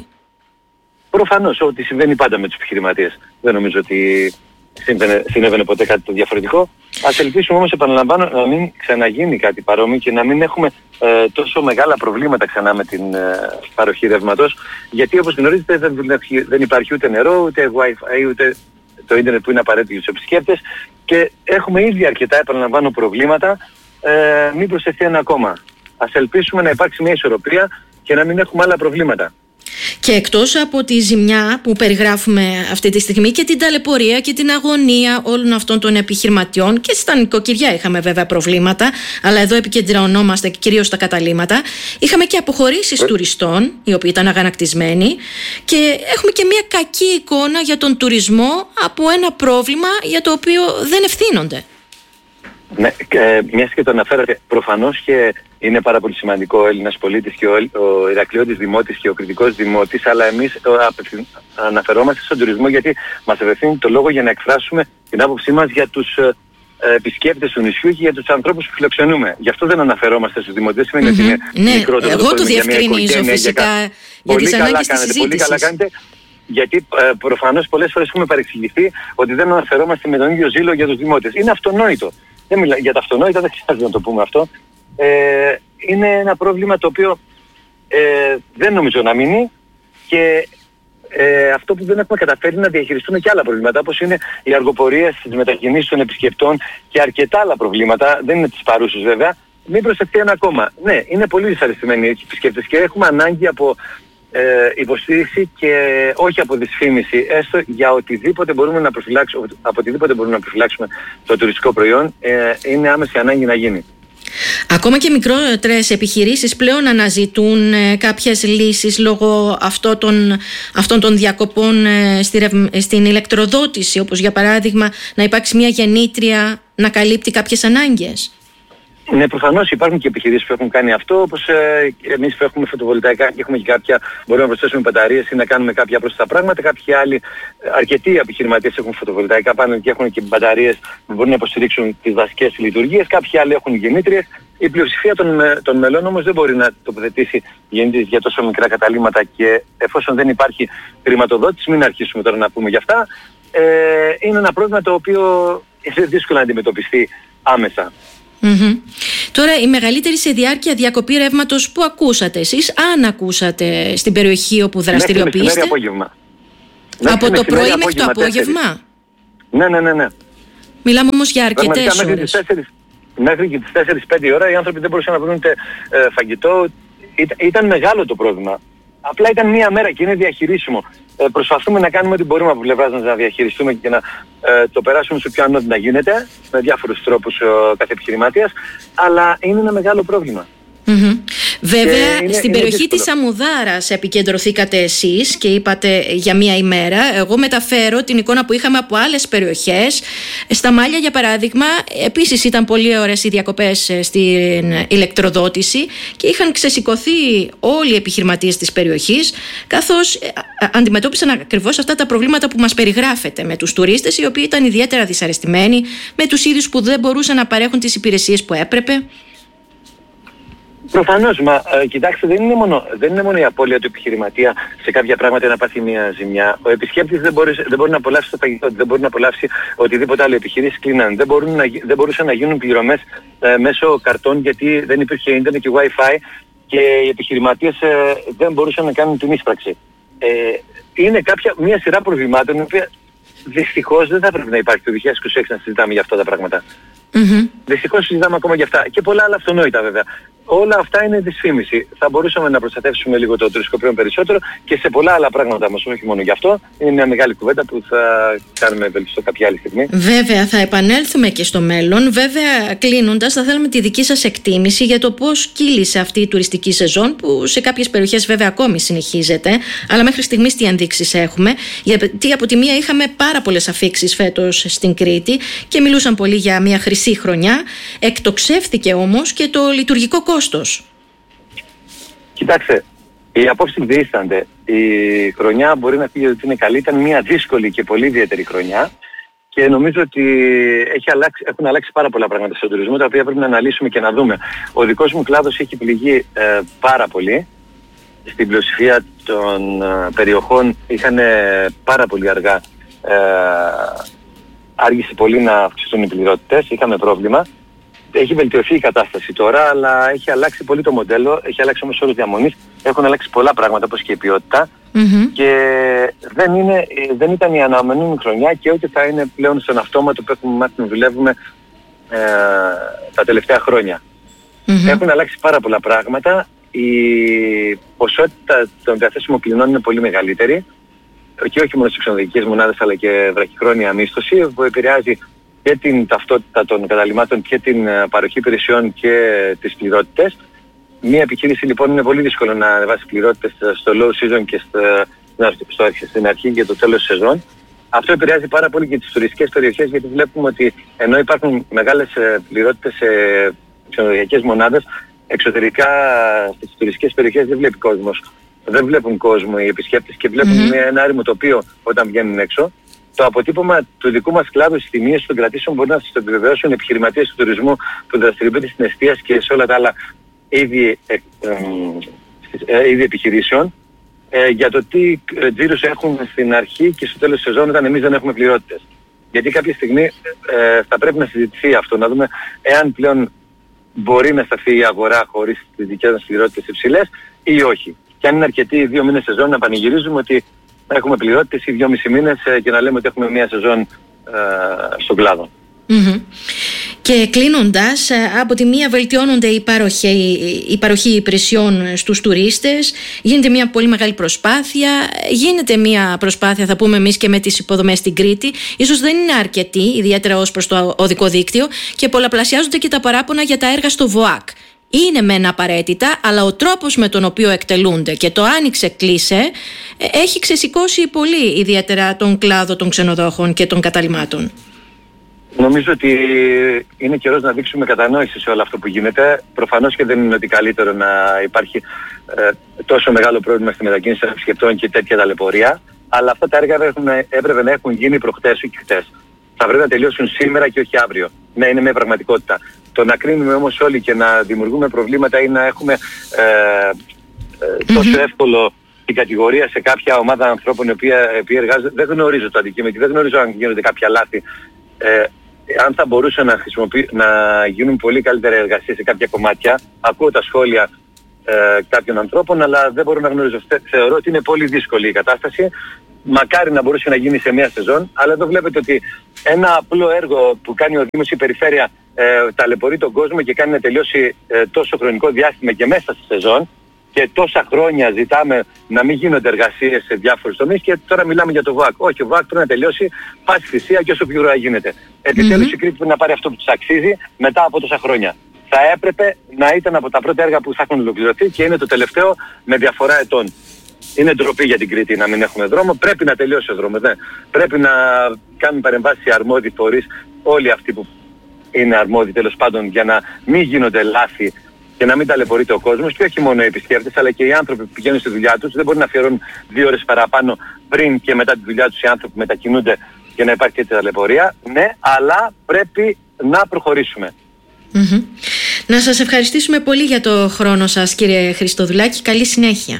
Προφανώς, ό,τι συμβαίνει πάντα με τους επιχειρηματίες. Δεν νομίζω ότι συνέβαινε ποτέ κάτι το διαφορετικό. Ας ελπίσουμε όμως, επαναλαμβάνω, να μην ξαναγίνει κάτι παρόμοιο και να μην έχουμε ε, τόσο μεγάλα προβλήματα ξανά με την ε, παροχή ρεύματος, γιατί όπως γνωρίζετε δεν, δεν υπάρχει ούτε νερό, ούτε Wi-Fi, ούτε το ίντερνετ που είναι απαραίτητο για τους επισκέπτες και έχουμε ήδη αρκετά, επαναλαμβάνω, προβλήματα, ε, μην προσθεθεί ένα ακόμα. Ας ελπίσουμε να υπάρξει μια ισορροπία και να μην έχουμε άλλα προβλήματα. Και εκτός από τη ζημιά που περιγράφουμε αυτή τη στιγμή και την ταλαιπωρία και την αγωνία όλων αυτών των επιχειρηματιών, και στα νοικοκυριά είχαμε βέβαια προβλήματα, αλλά εδώ επικεντρωνόμαστε κυρίως στα καταλύματα, είχαμε και αποχωρήσεις τουριστών οι οποίοι ήταν αγανακτισμένοι και έχουμε και μια κακή εικόνα για τον τουρισμό από ένα πρόβλημα για το οποίο δεν ευθύνονται. Ναι, ε, μιας και το αναφέρατε, προφανώς και είναι πάρα πολύ σημαντικό ο Έλληνας πολίτης και ο, ο Ηρακλειώτης δημότης και ο Κρητικός δημότης, αλλά εμείς ε, αναφερόμαστε στον τουρισμό γιατί μας απευθύνει το λόγο για να εκφράσουμε την άποψή μας για τους ε, επισκέπτες του νησιού και για τους ανθρώπους που φιλοξενούμε. Γι' αυτό δεν αναφερόμαστε στους δημοτές, σημαίνει ότι είναι ναι, μικρό το εγώ το διευκρινίζω φυσικά για, για τις ανάγκες της συζήτησης. Πολύ καλά κάνετε. Γιατί ε, προφανώς πολλές φορές έχουμε παρεξηγηθεί ότι δεν αναφερόμαστε με τον ίδιο ζήλο για τους δημότες. Είναι αυτονόητο. Δεν μιλά, για τα αυτονόητα δεν χρειάζεται να το πούμε αυτό. Ε, είναι ένα πρόβλημα το οποίο ε, δεν νομίζω να μείνει και ε, αυτό που δεν έχουμε καταφέρει να διαχειριστούμε και άλλα προβλήματα, όπως είναι οι αργοπορίες, τις μετακινήσεις των επισκεπτών και αρκετά άλλα προβλήματα, δεν είναι τις παρούσες βέβαια. Μην προσεχθεί ένα ακόμα. Ναι, είναι πολύ δυσαρεστημένοι οι επισκέπτες και έχουμε ανάγκη από ε, υποστήριξη και όχι από δυσφήμιση, έστω για οτιδήποτε μπορούμε να προφυλάξουμε, από οτιδήποτε μπορούμε να προφυλάξουμε το τουριστικό προϊόν, ε, είναι άμεση ανάγκη να γίνει. Ακόμα και μικρότερες επιχειρήσεις πλέον αναζητούν ε, κάποιες λύσεις λόγω αυτών των, αυτών των διακοπών ε, στη, στην ηλεκτροδότηση, όπως για παράδειγμα να υπάρξει μια γεννήτρια να καλύπτει κάποιες ανάγκες. Ναι, προφανώς υπάρχουν και επιχειρήσεις που έχουν κάνει αυτό, όπως ε, εμείς που έχουμε φωτοβολταϊκά και έχουμε και κάποια, μπορούμε να προσθέσουμε μπαταρίες ή να κάνουμε κάποια πρόσθετα πράγματα. Κάποιοι άλλοι, αρκετοί επιχειρηματίες έχουν φωτοβολταϊκά πάνελ και έχουν και μπαταρίες που μπορούν να υποστηρίξουν τις βασικές λειτουργίες. Κάποιοι άλλοι έχουν γεννήτριες. Η πλειοψηφία των, των μελών όμως δεν μπορεί να τοποθετήσει γεννήτριες για τόσο μικρά καταλύματα και εφόσον δεν υπάρχει χρηματοδότηση, μην αρχίσουμε τώρα να πούμε γι' αυτά. Ε, είναι ένα πρόβλημα το οποίο είναι δύσκολο να αντιμετωπιστεί άμεσα. Mm-hmm. Τώρα, η μεγαλύτερη σε διάρκεια διακοπή ρεύματος που ακούσατε εσείς, αν ακούσατε στην περιοχή όπου δραστηριοποιείστε? Μέχρι απόγευμα. Από το πρωί μέχρι το απόγευμα? Ναι, ναι, ναι, ναι. Μιλάμε όμως για αρκετές ώρες. Μέχρι και τις τέσσερις πέντε η ώρα οι άνθρωποι δεν μπορούσαν να βρουν ούτε ε, φαγητό. Ή, ήταν μεγάλο το πρόβλημα. Απλά ήταν μία μέρα και είναι διαχειρίσιμο. Ε, προσπαθούμε να κάνουμε ό,τι μπορούμε από πλευράς μας να διαχειριστούμε και να ε, το περάσουμε στο πιο ανώδυνα γίνεται, με διάφορους τρόπους ο κάθε επιχειρηματίας, αλλά είναι ένα μεγάλο πρόβλημα. Mm-hmm. Βέβαια, είναι, στην είναι περιοχή δύσκολο. της Αμουδάρας επικεντρωθήκατε εσείς και είπατε για μία ημέρα. Εγώ μεταφέρω την εικόνα που είχαμε από άλλες περιοχές. Στα Μάλια, για παράδειγμα, επίσης ήταν πολύ ωραίες οι διακοπές στην ηλεκτροδότηση και είχαν ξεσηκωθεί όλοι οι επιχειρηματίες της περιοχής, καθώς αντιμετώπισαν ακριβώς αυτά τα προβλήματα που μας περιγράφετε με τους τουρίστες, οι οποίοι ήταν ιδιαίτερα δυσαρεστημένοι, με τους ίδιους που δεν μπορούσαν να παρέχουν τις υπηρεσίες που έπρεπε. Προφανώς, μα ε, κοιτάξτε, δεν είναι, μόνο, δεν είναι μόνο η απώλεια του επιχειρηματία σε κάποια πράγματα να πάθει μια ζημιά. Ο επισκέπτης δεν μπορεί, δεν μπορεί να απολαύσει το φαγητό, δεν μπορεί να απολαύσει οτιδήποτε άλλο. Οι επιχειρήσεις κλείναν. Δεν, μπορούν να, δεν μπορούσαν να γίνουν πληρωμές ε, μέσω καρτών γιατί δεν υπήρχε ίντερνετ και Wi-Fi και οι επιχειρηματίες ε, δεν μπορούσαν να κάνουν την ίσπραξη. Ε, είναι κάποια, μια σειρά προβλημάτων η οποία δυστυχώς δεν θα πρέπει να υπάρχει το δύο χιλιάδες είκοσι έξι να συζητάμε για αυτά τα πράγματα. Mm-hmm. Δυστυχώς συζητάμε ακόμα για αυτά. Και πολλά άλλα αυτονόητα βέβαια. Όλα αυτά είναι δυσφήμιση. Θα μπορούσαμε να προστατεύσουμε λίγο το τουριστικό προϊόν περισσότερο και σε πολλά άλλα πράγματα όμως, όχι μόνο γι' αυτό. Είναι μια μεγάλη κουβέντα που θα κάνουμε ευελπιστώ κάποια άλλη στιγμή. Βέβαια, θα επανέλθουμε και στο μέλλον. Βέβαια, κλείνοντας, θα θέλαμε τη δική σας εκτίμηση για το πώς κύλησε αυτή η τουριστική σεζόν, που σε κάποιες περιοχές βέβαια ακόμη συνεχίζεται. Αλλά μέχρι στιγμής τι ενδείξεις έχουμε? Γιατί από τη μία είχαμε πάρα πολλές αφίξεις φέτος στην Κρήτη και μιλούσαν πολύ για μια χρυσή χρονιά. Εκτοξεύθηκε όμως και το λειτουργικό κόστος. Κοιτάξτε, οι απόψεις διήστανται. Η χρονιά μπορεί να πει ότι είναι καλή. Ήταν μια δύσκολη και πολύ ιδιαίτερη χρονιά και νομίζω ότι έχει αλλάξει, έχουν αλλάξει πάρα πολλά πράγματα στον τουρισμό, τα οποία πρέπει να αναλύσουμε και να δούμε. Ο δικός μου κλάδος έχει πληγεί ε, πάρα πολύ. Στην πλειοψηφία των ε, περιοχών είχαν πάρα πολύ αργά ε, άργησε πολύ να αυξηθούν οι πληρότητες, είχαμε πρόβλημα. Έχει βελτιωθεί η κατάσταση τώρα, αλλά έχει αλλάξει πολύ το μοντέλο, έχει αλλάξει όμως όρους διαμονής, έχουν αλλάξει πολλά πράγματα όπως και η ποιότητα mm-hmm. και δεν, είναι, δεν ήταν η αναμενόμενη χρονιά και ούτε θα είναι πλέον στον αυτόματο που έχουμε μάθει να δουλεύουμε ε, τα τελευταία χρόνια. Mm-hmm. Έχουν αλλάξει πάρα πολλά πράγματα, η ποσότητα των διαθέσιμων κλινών είναι πολύ μεγαλύτερη και όχι μόνο στις ξενοδοχειακές μονάδες αλλά και βραχυχρόνια μίσθωση που επηρεάζει και την ταυτότητα των καταλυμάτων και την παροχή υπηρεσιών και τις πληρότητες. Μία επιχείρηση λοιπόν είναι πολύ δύσκολο να ανεβάσει πληρότητες στο low season και στο, στο, στην αρχή και το τέλος της σεζόν. Αυτό επηρεάζει πάρα πολύ και τις τουριστικές περιοχές γιατί βλέπουμε ότι ενώ υπάρχουν μεγάλες πληρότητες σε ξενοδοχειακές μονάδες, εξωτερικά στις τουριστικές περιοχές δεν βλέπει κόσμος. Δεν βλέπουν κόσμο οι επισκέπτες και βλέπουν mm-hmm. ένα άρρημο τοπίο όταν βγαίνουν έξω. Το αποτύπωμα του δικού μας κλάδου στις τιμές των κρατήσεων μπορεί να σας το επιβεβαιώσουν επιχειρηματίες του τουρισμού που δραστηριοποιούνται στην εστίαση και σε όλα τα άλλα είδη, ε, ε, είδη επιχειρήσεων ε, για το τι τζίρους έχουν στην αρχή και στο τέλος της σεζόν όταν εμείς δεν έχουμε πληρότητες. Γιατί κάποια στιγμή ε, θα πρέπει να συζητηθεί αυτό, να δούμε εάν πλέον μπορεί να σταθεί η αγορά χωρίς τις δικές μας πληρότητες υψηλές ή όχι. Και αν είναι αρκετοί δύο μήνες σεζόν να πανηγυρίζουμε ότι έχουμε πληρότητες ή δυόμισι μήνες και να λέμε ότι έχουμε μια σεζόν ε, στον κλάδο. Mm-hmm. Και κλείνοντας, από τη μία βελτιώνονται η παροχή, η παροχή υπηρεσιών στους τουρίστες, γίνεται μια πολύ μεγάλη προσπάθεια, γίνεται μια προσπάθεια θα πούμε εμείς και με τις υποδομές στην Κρήτη, ίσως δεν είναι αρκετή, ιδιαίτερα ως προς το οδικό δίκτυο και πολλαπλασιάζονται και τα παράπονα για τα έργα στο ΒΟΑΚ. Είναι μεν απαραίτητα, αλλά ο τρόπος με τον οποίο εκτελούνται και το άνοιξε κλείσε έχει ξεσηκώσει πολύ ιδιαίτερα τον κλάδο των ξενοδόχων και των καταλυμάτων. Νομίζω ότι είναι καιρός να δείξουμε κατανόηση σε όλο αυτό που γίνεται. Προφανώς και δεν είναι ότι καλύτερο να υπάρχει ε, τόσο μεγάλο πρόβλημα στη μετακίνηση των επισκεπτών και τέτοια ταλαιπωρία, αλλά αυτά τα έργα έχουν, έπρεπε να έχουν γίνει προχτές και χτες. Θα πρέπει να τελειώσουν σήμερα και όχι αύριο. Ναι, είναι μια πραγματικότητα. Το να κρίνουμε όμως όλοι και να δημιουργούμε προβλήματα ή να έχουμε ε, ε, τόσο mm-hmm. εύκολο την κατηγορία σε κάποια ομάδα ανθρώπων οι οποίοι εργάζονται, δεν γνωρίζω το αντικείμενο και δεν γνωρίζω αν γίνονται κάποια λάθη. Ε, αν θα μπορούσαν να, να γίνουν πολύ καλύτερα εργασίες σε κάποια κομμάτια, ακούω τα σχόλια ε, κάποιων ανθρώπων, αλλά δεν μπορώ να γνωρίζω. Θεωρώ ότι είναι πολύ δύσκολη η κατάσταση. Μακάρι να μπορούσε να γίνει σε μια σεζόν, αλλά εδώ βλέπετε ότι ένα απλό έργο που κάνει ο Δήμος ή η Περιφέρεια ε, ταλαιπωρεί τον κόσμο και κάνει να τελειώσει ε, τόσο χρονικό διάστημα και μέσα στη σεζόν και τόσα χρόνια ζητάμε να μην γίνονται εργασίες σε διάφορους τομείς και τώρα μιλάμε για το ΒΟΑΚ. Όχι, ο ΒΟΑΚ πρέπει να τελειώσει πάση θυσία και όσο πιο γρήγορα γίνεται. Επιτέλους mm-hmm. η Κρήτη πρέπει να πάρει αυτό που της αξίζει μετά από τόσα χρόνια. Θα έπρεπε να ήταν από τα πρώτα έργα που θα έχουν ολοκληρωθεί και είναι το τελευταίο με διαφορά ετών. Είναι ντροπή για την Κρήτη να μην έχουμε δρόμο. Πρέπει να τελειώσει ο δρόμος. Ναι. Πρέπει να κάνουν παρεμβάσεις οι αρμόδιοι φορείς, όλοι αυτοί που είναι αρμόδιοι τέλος πάντων, για να μην γίνονται λάθη και να μην ταλαιπωρείται ο κόσμος. Και όχι μόνο οι επισκέπτες, αλλά και οι άνθρωποι που πηγαίνουν στη δουλειά τους. Δεν μπορεί να αφιερώνουν δύο ώρες παραπάνω πριν και μετά τη δουλειά τους οι άνθρωποι που μετακινούνται και να υπάρχει έτσι ταλαιπωρία. Ναι, αλλά πρέπει να προχωρήσουμε. Mm-hmm. Να σας ευχαριστήσουμε πολύ για το χρόνο σας, κύριε Χριστοδουλάκη. Καλή συνέχεια.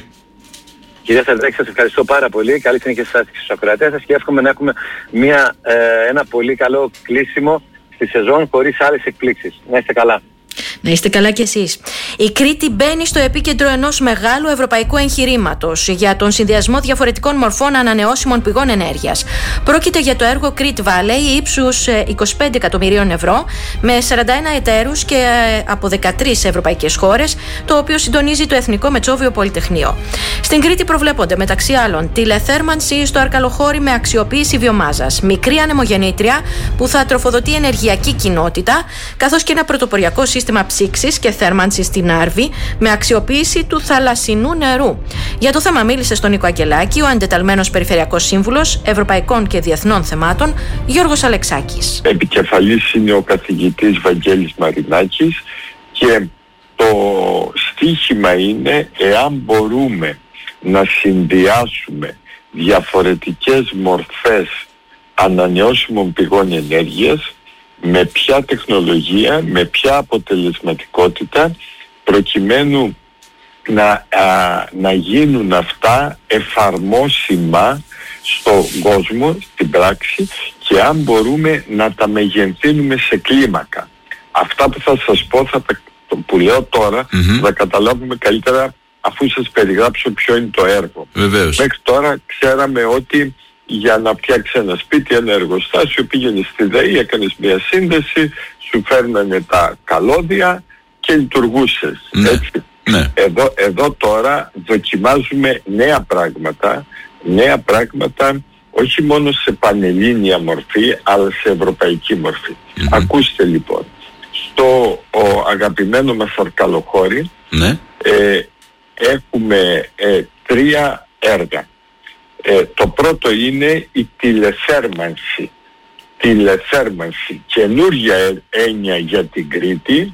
Κυρία Σαρδάκη, σας ευχαριστώ πάρα πολύ. Καλή συνέχεια σε εσάς και στους ακροατές σας και εύχομαι να έχουμε μια, ε, ένα πολύ καλό κλείσιμο στη σεζόν χωρίς άλλες εκπλήξεις. Να είστε καλά. Να είστε καλά κι εσείς. Η Κρήτη μπαίνει στο επίκεντρο ενός μεγάλου ευρωπαϊκού εγχειρήματος για τον συνδυασμό διαφορετικών μορφών ανανεώσιμων πηγών ενέργειας. Πρόκειται για το έργο Crete Valley ύψους είκοσι πέντε εκατομμυρίων ευρώ με σαράντα ένα εταίρους και από δεκατρείς ευρωπαϊκές χώρες, το οποίο συντονίζει το Εθνικό Μετσόβιο Πολυτεχνείο. Στην Κρήτη προβλέπονται μεταξύ άλλων τηλεθέρμανση στο Αρκαλοχώρι με αξιοποίηση βιομάζας, μικρή ανεμογεννήτρια που θα τροφοδοτεί ενεργειακή κοινότητα, καθώς και ένα πρωτοποριακό σύστημα ψήξης και θέρμανσης στην Άρβη με αξιοποίηση του θαλασσινού νερού. Για το θέμα μίλησε στον Νίκο Αγγελάκη ο εντεταλμένος Περιφερειακός Σύμβουλος Ευρωπαϊκών και Διεθνών Θεμάτων Γιώργος Αλεξάκης. Επικεφαλής είναι ο καθηγητής Βαγγέλης Μαρινάκης και το στίχημα είναι εάν μπορούμε να συνδυάσουμε διαφορετικές μορφές ανανεώσιμων πηγών ενέργειας, με ποια τεχνολογία, με ποια αποτελεσματικότητα, προκειμένου να, α, να γίνουν αυτά εφαρμόσιμα στον κόσμο, στην πράξη, και αν μπορούμε να τα μεγενθύνουμε σε κλίμακα. Αυτά που θα σας πω, θα τα, που λέω τώρα, mm-hmm. θα καταλάβουμε καλύτερα αφού σας περιγράψω ποιο είναι το έργο. Βεβαίως. Μέχρι τώρα ξέραμε ότι για να φτιάξει ένα σπίτι, ένα εργοστάσιο, πήγαινε στη ΔΕΗ, έκανες μια σύνδεση, σου φέρνανε τα καλώδια και λειτουργούσες. Ναι. Έτσι. Ναι. Εδώ, εδώ τώρα δοκιμάζουμε νέα πράγματα, νέα πράγματα όχι μόνο σε πανελλήνια μορφή, αλλά σε ευρωπαϊκή μορφή. Mm-hmm. Ακούστε λοιπόν, στο ο, αγαπημένο μας Αρκαλοχώρι ναι. ε, έχουμε ε, τρία έργα. Ε, το πρώτο είναι η τηλεθέρμανση. Τηλεθέρμανση, καινούργια έννοια για την Κρήτη.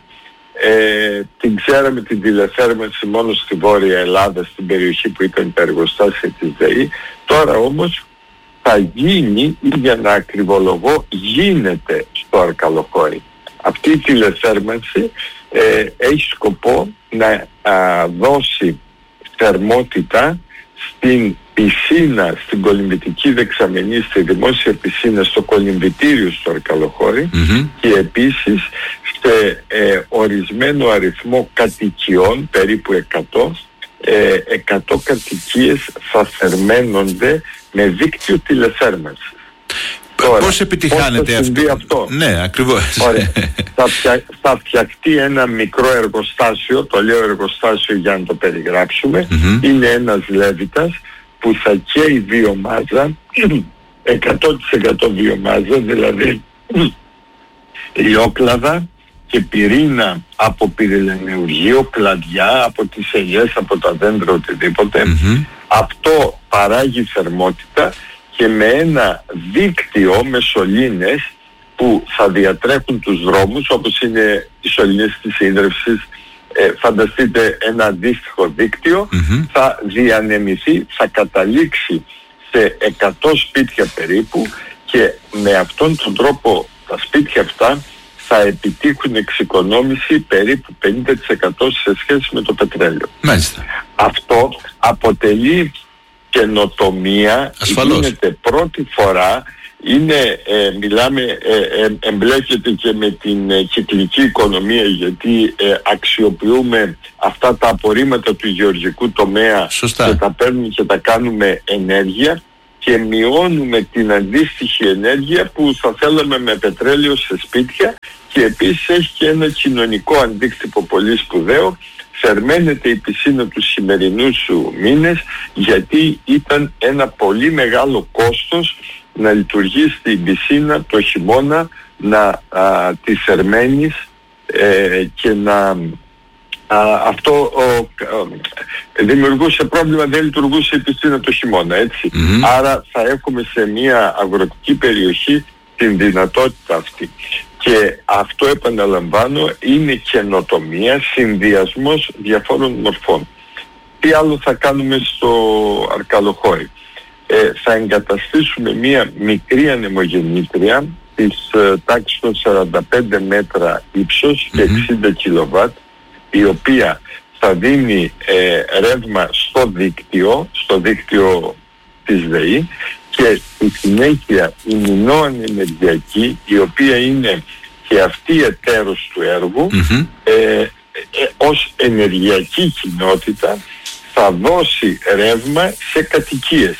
Ε, την ξέραμε την τηλεθέρμανση μόνο στη Βόρεια Ελλάδα, στην περιοχή που ήταν τα εργοστάσια της ΔΕΗ. Τώρα όμως θα γίνει, για να ακριβολογώ, γίνεται στο Αρκαλοχώρι. Αυτή η τηλεθέρμανση ε, έχει σκοπό να α, δώσει θερμότητα στην πισίνα, στην κολυμβητική δεξαμενή, στη δημόσια πισίνα, στο κολυμβητήριο στο Αρκαλοχώρι mm-hmm. και επίσης σε ε, ορισμένο αριθμό κατοικιών, περίπου εκατό, ε, εκατό κατοικίες θα θερμαίνονται με δίκτυο τηλεθέρμανσης. Τώρα, πώς επιτυχάνεται πώς αυτό? αυτό? Ναι, ακριβώς. Ωραία. θα, φτια, θα φτιαχτεί ένα μικρό εργοστάσιο, το λέω εργοστάσιο για να το περιγράψουμε, mm-hmm. είναι ένας λέβητας που θα καίει βιομάζα, εκατό τοις εκατό βιομάζα, δηλαδή λιόκλαδα και πυρήνα από πυρηναιουργείο, κλαδιά, από τις ελιές, από τα δέντρα, οτιδήποτε. Mm-hmm. Αυτό παράγει θερμότητα και με ένα δίκτυο με σωλήνες που θα διατρέχουν τους δρόμους, όπως είναι οι σωλήνες της ίδρυυσης, ε, φανταστείτε ένα αντίστοιχο δίκτυο, mm-hmm. θα διανεμηθεί, θα καταλήξει σε εκατό σπίτια περίπου και με αυτόν τον τρόπο τα σπίτια αυτά θα επιτύχουν εξοικονόμηση περίπου πενήντα τοις εκατό σε σχέση με το πετρέλαιο. Μάλιστα. Αυτό αποτελεί καινοτομία, γίνεται πρώτη φορά, είναι, ε, μιλάμε, ε, ε, εμπλέκεται και με την ε, κυκλική οικονομία, γιατί ε, αξιοποιούμε αυτά τα απορρίμματα του γεωργικού τομέα. Σωστά. Και τα παίρνουμε και τα κάνουμε ενέργεια και μειώνουμε την αντίστοιχη ενέργεια που θα θέλαμε με πετρέλαιο σε σπίτια, και επίσης έχει και ένα κοινωνικό αντίκτυπο πολύ σπουδαίο. Θερμαίνεται η πισίνα τους σημερινούς σου μήνες, γιατί ήταν ένα πολύ μεγάλο κόστος να λειτουργείς την πισίνα το χειμώνα, να α, τη θερμαίνεις ε, και να α, αυτό ο, ο, δημιουργούσε πρόβλημα, δεν λειτουργούσε η πισίνα το χειμώνα, έτσι. Mm-hmm. Άρα θα έχουμε σε μια αγροτική περιοχή την δυνατότητα αυτή. Και αυτό, επαναλαμβάνω, είναι καινοτομία, συνδυασμός διαφόρων μορφών. Τι άλλο θα κάνουμε στο Αρκαλοχώρι? Ε, θα εγκαταστήσουμε μία μικρή ανεμογεννήτρια της ε, τάξης των σαράντα πέντε μέτρα ύψος και εξήντα κιλοβάτ, η οποία θα δίνει ε, ρεύμα στο δίκτυο, στο δίκτυο της ΔΕΗ, και στη συνέχεια η Μινώαν Ενεργειακή, η οποία είναι και αυτή εταίρος του έργου, mm-hmm. ε, ε, ως ενεργειακή κοινότητα θα δώσει ρεύμα σε κατοικίες.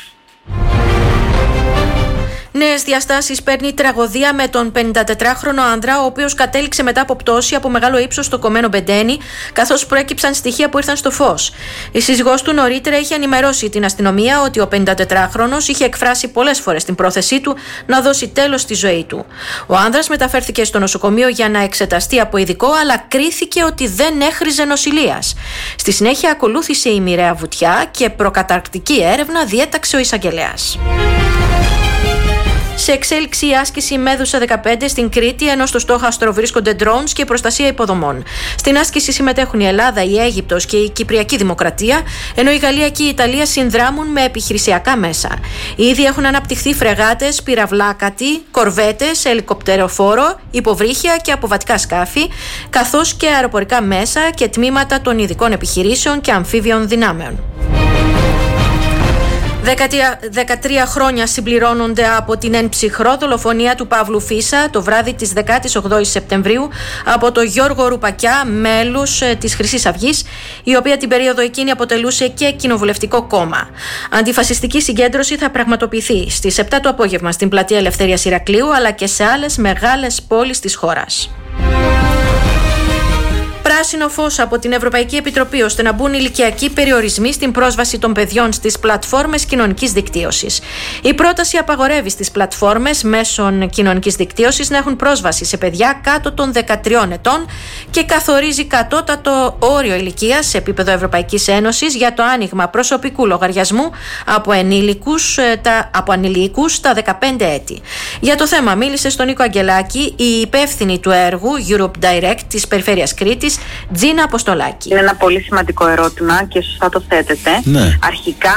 Νέες διαστάσεις παίρνει η τραγωδία με τον πενηντατετράχρονο άνδρα, ο οποίος κατέληξε μετά από πτώση από μεγάλο ύψος στο κομμένο Μπεντένι, καθώς προέκυψαν στοιχεία που ήρθαν στο φως. Η σύζυγός του νωρίτερα είχε ενημερώσει την αστυνομία ότι ο πενηντατετράχρονος είχε εκφράσει πολλές φορές την πρόθεσή του να δώσει τέλος στη ζωή του. Ο άνδρας μεταφέρθηκε στο νοσοκομείο για να εξεταστεί από ειδικό, αλλά κρίθηκε ότι δεν έχριζε νοσηλείας. Στη συνέχεια ακολούθησε η μοιραία βουτιά και προκαταρκτική έρευνα διέταξε ο εισαγγελέας. Σε εξέλιξη η άσκηση Μέδουσα δεκαπέντε στην Κρήτη, ενώ στο στόχαστρο βρίσκονται drones και προστασία υποδομών. Στην άσκηση συμμετέχουν η Ελλάδα, η Αίγυπτος και η Κυπριακή Δημοκρατία, ενώ η Γαλλία και η Ιταλία συνδράμουν με επιχειρησιακά μέσα. Ήδη έχουν αναπτυχθεί φρεγάτες, πυραυλάκατοι, κορβέτες, ελικοπτεροφόρο, υποβρύχια και αποβατικά σκάφη, καθώς και αεροπορικά μέσα και τμήματα των ειδικών επιχειρήσεων και αμφίβιων δυνάμεων. δεκατρία χρόνια συμπληρώνονται από την εν ψυχρό δολοφονία του Παύλου Φίσα το βράδυ της δεκάτη όγδοη Σεπτεμβρίου από τον Γιώργο Ρουπακιά, μέλους της Χρυσής Αυγής, η οποία την περίοδο εκείνη αποτελούσε και κοινοβουλευτικό κόμμα. Αντιφασιστική συγκέντρωση θα πραγματοποιηθεί στις επτά το απόγευμα στην Πλατεία Ελευθερίας Ηρακλείου, αλλά και σε άλλες μεγάλες πόλεις της χώρας. Πράσινο φως από την Ευρωπαϊκή Επιτροπή ώστε να μπουν ηλικιακοί περιορισμοί στην πρόσβαση των παιδιών στις πλατφόρμες κοινωνικής δικτύωσης. Η πρόταση απαγορεύει στις πλατφόρμες μέσων κοινωνικής δικτύωσης να έχουν πρόσβαση σε παιδιά κάτω των δεκατριών ετών και καθορίζει κατώτατο όριο ηλικίας σε επίπεδο Ευρωπαϊκής Ένωσης για το άνοιγμα προσωπικού λογαριασμού από ενήλικους, τα, από ανηλίκους στα δεκαπέντε έτη. Για το θέμα μίλησε στον Νίκο Αγγελάκη η υπεύθυνη του έργου Europe Direct της Περιφέρειας Κρήτης, Τζίνα Αποστολάκη. Είναι ένα πολύ σημαντικό ερώτημα και σωστά το θέτετε. Ναι. Αρχικά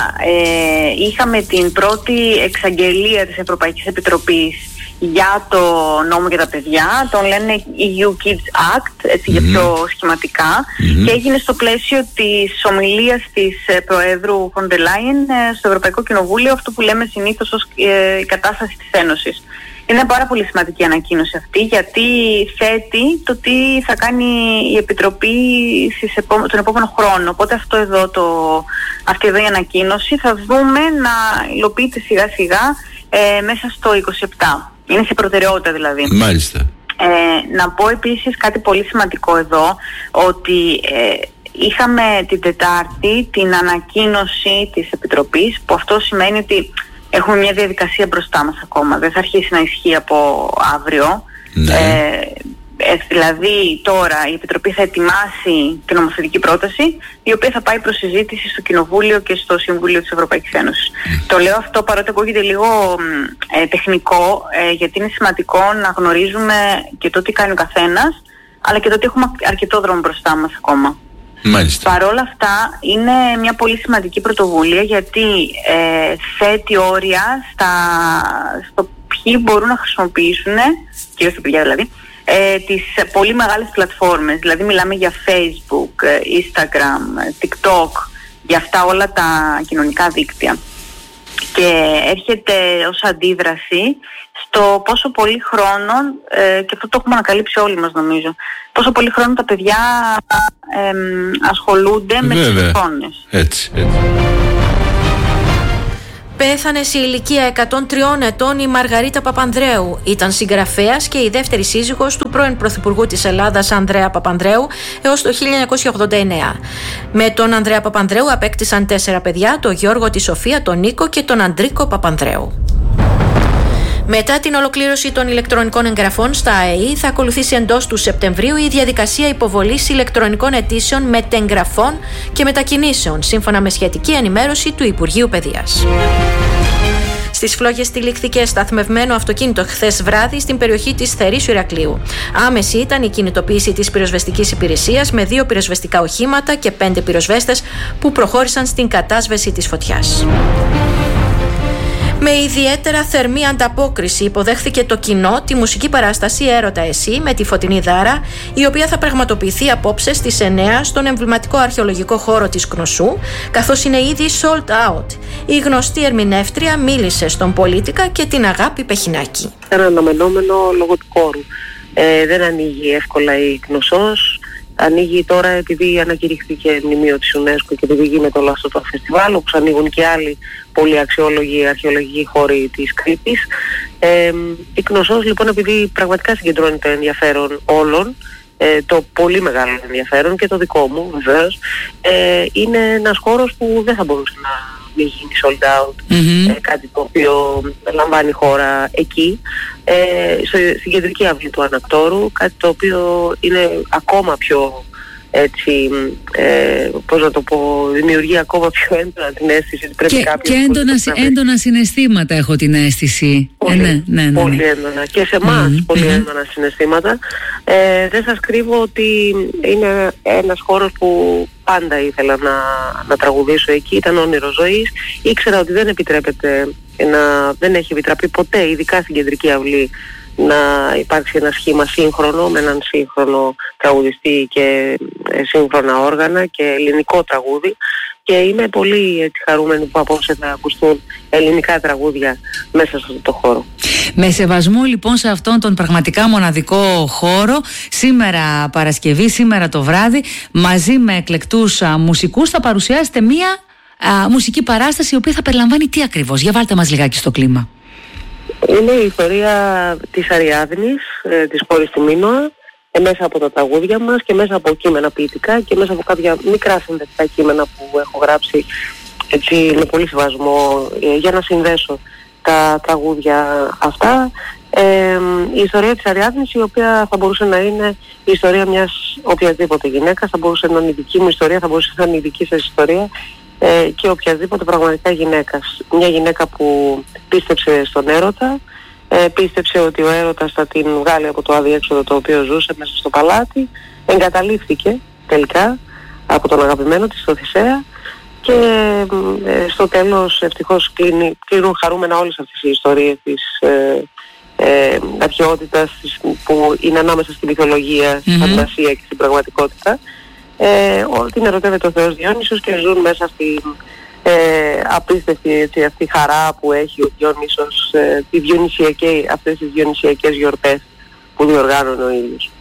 ε, είχαμε την πρώτη εξαγγελία της Ευρωπαϊκής Επιτροπής για το νόμο για τα παιδιά, τον λένε ι γιου Kids Act, έτσι mm-hmm. για πιο σχηματικά, mm-hmm. και έγινε στο πλαίσιο της ομιλίας της ε, Προέδρου Φον ντερ Λάιεν ε, στο Ευρωπαϊκό Κοινοβούλιο, αυτό που λέμε συνήθως ως ε, η κατάσταση της Ένωσης. Είναι πάρα πολύ σημαντική ανακοίνωση αυτή, γιατί θέτει το τι θα κάνει η Επιτροπή στις επό... τον επόμενο χρόνο. Οπότε αυτό εδώ το... αυτή εδώ η ανακοίνωση θα δούμε να υλοποιείται σιγά σιγά ε, μέσα στο είκοσι επτά. Είναι σε προτεραιότητα δηλαδή. Μάλιστα. Ε, να πω επίσης κάτι πολύ σημαντικό εδώ, ότι ε, είχαμε την Τετάρτη την ανακοίνωση της Επιτροπής, που αυτό σημαίνει ότι έχουμε μια διαδικασία μπροστά μας ακόμα. Δεν θα αρχίσει να ισχύει από αύριο. Ναι. Ε, ε, δηλαδή τώρα η Επιτροπή θα ετοιμάσει την νομοθετική πρόταση, η οποία θα πάει προς συζήτηση στο Κοινοβούλιο και στο Συμβούλιο της Ευρωπαϊκής Ένωσης. Mm. Το λέω αυτό παρότι ακούγεται λίγο ε, τεχνικό, ε, γιατί είναι σημαντικό να γνωρίζουμε και το τι κάνει ο καθένας, αλλά και το ότι έχουμε αρκετό δρόμο μπροστά μας ακόμα. Μάλιστα. Παρ' όλα αυτά είναι μια πολύ σημαντική πρωτοβουλία, γιατί ε, θέτει όρια στα, στο ποιοι μπορούν να χρησιμοποιήσουν, κυρίως τα παιδιά δηλαδή, ε, τις πολύ μεγάλες πλατφόρμες. Δηλαδή μιλάμε για Facebook, Instagram, TikTok, για αυτά όλα τα κοινωνικά δίκτυα. Και έρχεται ως αντίδραση στο πόσο πολύ χρόνο, ε, και αυτό το έχουμε ανακαλύψει όλοι μας νομίζω, πόσο πολύ χρόνο τα παιδιά ε, ασχολούνται με τις εικόνες. Έτσι, έτσι. Πέθανε σε ηλικία εκατόν τριών ετών η Μαργαρίτα Παπανδρέου. Ήταν συγγραφέας και η δεύτερη σύζυγος του πρώην Πρωθυπουργού της Ελλάδας Ανδρέα Παπανδρέου έως το χίλια εννιακόσια ογδόντα εννέα. Με τον Ανδρέα Παπανδρέου απέκτησαν τέσσερα παιδιά, τον Γιώργο, τη Σοφία, τον Νίκο και τον Αντρίκο Παπανδρέου. Μετά την ολοκλήρωση των ηλεκτρονικών εγγραφών στα ΑΕΗ, θα ακολουθήσει εντός του Σεπτεμβρίου η διαδικασία υποβολής ηλεκτρονικών αιτήσεων μετεγγραφών και μετακινήσεων, σύμφωνα με σχετική ενημέρωση του Υπουργείου Παιδείας. Στις φλόγες τυλίχθηκε σταθμευμένο αυτοκίνητο χθες βράδυ στην περιοχή της Θερήσου Ηρακλείου. Άμεση ήταν η κινητοποίηση της πυροσβεστικής υπηρεσίας με δύο πυροσβεστικά οχήματα και πέντε πυροσβέστες που προχώρησαν στην κατάσβεση της φωτιάς. Με ιδιαίτερα θερμή ανταπόκριση υποδέχθηκε το κοινό τη μουσική παράσταση «Έρωτα εσύ» με τη Φωτεινή Δάρα, η οποία θα πραγματοποιηθεί απόψε στις εννιά στον εμβληματικό αρχαιολογικό χώρο της Κνωσού, καθώς είναι ήδη sold out. Η γνωστή ερμηνεύτρια μίλησε στον Πολίτικα και την Αγάπη Πεχινάκη. Ήταν αναμενόμενο λόγω του χώρου. Ε, δεν ανοίγει εύκολα η Κνωσός. Ανοίγει τώρα επειδή ανακηρύχθηκε μνημείο της UNESCO και επειδή γίνεται όλο αυτό το φεστιβάλ, όπως ανοίγουν και άλλοι πολύ αξιόλογοι αρχαιολογικοί χώροι της Κρήτης. Ε, η Κνωσός λοιπόν, επειδή πραγματικά συγκεντρώνει το ενδιαφέρον όλων, ε, το πολύ μεγάλο ενδιαφέρον και το δικό μου βεβαίως, ε, είναι ένας χώρος που δεν θα μπορούσε να μην γίνει sold out, mm-hmm. ε, κάτι το οποίο λαμβάνει χώρα εκεί, ε, στην κεντρική αυλή του Ανακτόρου, κάτι το οποίο είναι ακόμα πιο έτσι, ε, πώς να το πω, δημιουργεί ακόμα πιο έντονα την αίσθηση ότι πρέπει και, κάποιος... Και έντονα, έντονα συναισθήματα έχω την αίσθηση. Πολύ, ε, ναι, ναι, ναι, ναι. πολύ έντονα. Και σε εμάς mm-hmm. πολύ έντονα συναισθήματα. Ε, δεν σας κρύβω ότι είναι ένας χώρος που πάντα ήθελα να, να τραγουδήσω εκεί, ήταν όνειρο ζωής. Ήξερα ότι δεν επιτρέπεται, να, δεν έχει επιτραπεί ποτέ, ειδικά στην κεντρική αυλή, να υπάρξει ένα σχήμα σύγχρονο με έναν σύγχρονο τραγουδιστή και ε, σύγχρονα όργανα και ελληνικό τραγούδι, και είμαι πολύ έτσι, χαρούμενη που απόψε θα ακουστούν ελληνικά τραγούδια μέσα σε αυτό το χώρο. Με σεβασμό λοιπόν σε αυτόν τον πραγματικά μοναδικό χώρο, σήμερα Παρασκευή, σήμερα το βράδυ, μαζί με εκλεκτούς α, μουσικούς θα παρουσιάσετε μία α, μουσική παράσταση η οποία θα περιλαμβάνει τι ακριβώς? Για βάλτε μας λιγάκι στο κλίμα. Είναι η ιστορία της Αριάδνης, ε, της κόρης του Μίνωα, ε, μέσα από τα τραγούδια μας και μέσα από κείμενα ποιητικά και μέσα από κάποια μικρά συνδετικά κείμενα που έχω γράψει έτσι, με πολύ σεβασμό ε, για να συνδέσω τα τραγούδια αυτά. Ε, η ιστορία της Αριάδνης, η οποία θα μπορούσε να είναι η ιστορία μιας οποιασδήποτε γυναίκας, θα μπορούσε να είναι η δική μου ιστορία, θα μπορούσε να είναι η δική σας ιστορία, ε, και οποιασδήποτε πραγματικά γυναίκας. Μια γυναίκα που πίστεψε στον έρωτα, ε, πίστεψε ότι ο έρωτας θα την βγάλει από το αδιέξοδο το οποίο ζούσε μέσα στο παλάτι, εγκαταλείφθηκε τελικά από τον αγαπημένο της, τον Θησέα, και ε, στο τέλος ευτυχώς κλείνει, κλείνουν χαρούμενα όλες αυτές οι ιστορίες της ε, ε, αρχαιότητας που είναι ανάμεσα στη μυθολογία, στη mm-hmm. φαντασία και στην πραγματικότητα. Ε, την ερωτεύεται ο Θεός Διόνυσος και ζουν μέσα στη ε, απίστευτη έτσι, αυτή χαρά που έχει ο Διόνυσος, ε, τη διονυσιακή, αυτές τις διονυσιακές γιορτές που διοργάνωνε ο ίδιος.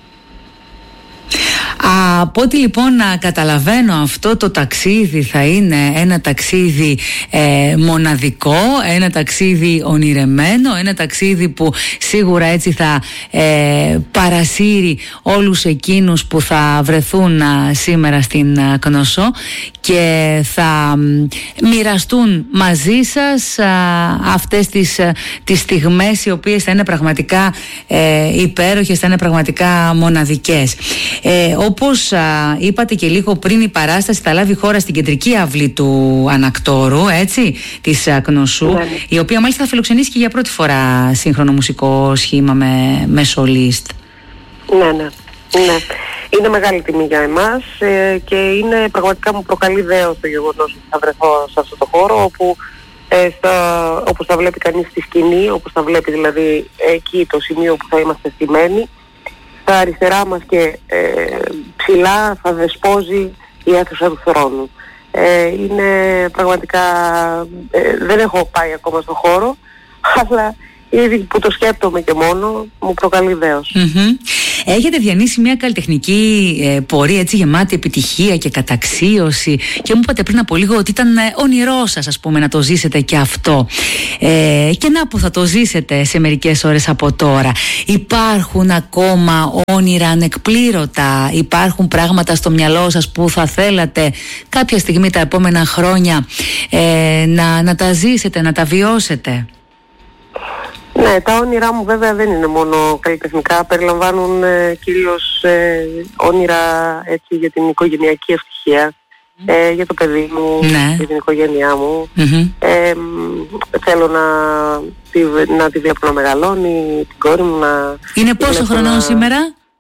Από ό,τι λοιπόν να καταλαβαίνω, αυτό το ταξίδι θα είναι ένα ταξίδι ε, μοναδικό, ένα ταξίδι ονειρεμένο, ένα ταξίδι που σίγουρα έτσι θα ε, παρασύρει όλους εκείνους που θα βρεθούν α, σήμερα στην α, Κνωσό και θα μοιραστούν μαζί σας α, αυτές τις, α, τις στιγμές οι οποίες θα είναι πραγματικά ε, υπέροχες, θα είναι πραγματικά μοναδικές. Ε, όπως α, είπατε και λίγο πριν, η παράσταση θα λάβει χώρα στην κεντρική αυλή του Ανακτόρου, έτσι, της α, Κνωσού, ναι, ναι. η οποία μάλιστα θα φιλοξενήσει και για πρώτη φορά σύγχρονο μουσικό σχήμα με, με σολίστ. Ναι, ναι, ναι. Είναι μεγάλη τιμή για εμάς ε, και είναι πραγματικά μου προκαλεί δέος το γεγονός ότι θα βρεθώ σε αυτό το χώρο, όπου ε, στα, όπως θα βλέπει κανείς στη σκηνή, όπως θα βλέπει δηλαδή εκεί το σημείο που θα είμαστε στημένοι, στα αριστερά μας και ε, ψηλά θα δεσπόζει η αίθουσα του θρόνου. Ε, είναι πραγματικά, ε, δεν έχω πάει ακόμα στο χώρο, αλλά ήδη που το σκέπτομαι και μόνο μου προκαλεί δέος. Mm-hmm. Έχετε διανύσει μια καλλιτεχνική ε, πορεία έτσι γεμάτη επιτυχία και καταξίωση, και μου είπατε πριν από λίγο ότι ήταν ε, όνειρό σας, ας πούμε, να το ζήσετε και αυτό, ε, και να που θα το ζήσετε σε μερικές ώρες από τώρα. Υπάρχουν ακόμα όνειρα ανεκπλήρωτα? Υπάρχουν πράγματα στο μυαλό σας που θα θέλατε κάποια στιγμή τα επόμενα χρόνια ε, να, να τα ζήσετε, να τα βιώσετε? Ναι, τα όνειρά μου βέβαια δεν είναι μόνο καλλιτεχνικά, περιλαμβάνουν ε, κυρίως ε, όνειρα έτσι, για την οικογενειακή ευτυχία, ε, για το παιδί μου, ναι. για την οικογένειά μου. Mm-hmm. Ε, θέλω να τη, να τη βλέπω να μεγαλώνει, την κόρη μου να... Είναι πόσο χρονών να... σήμερα?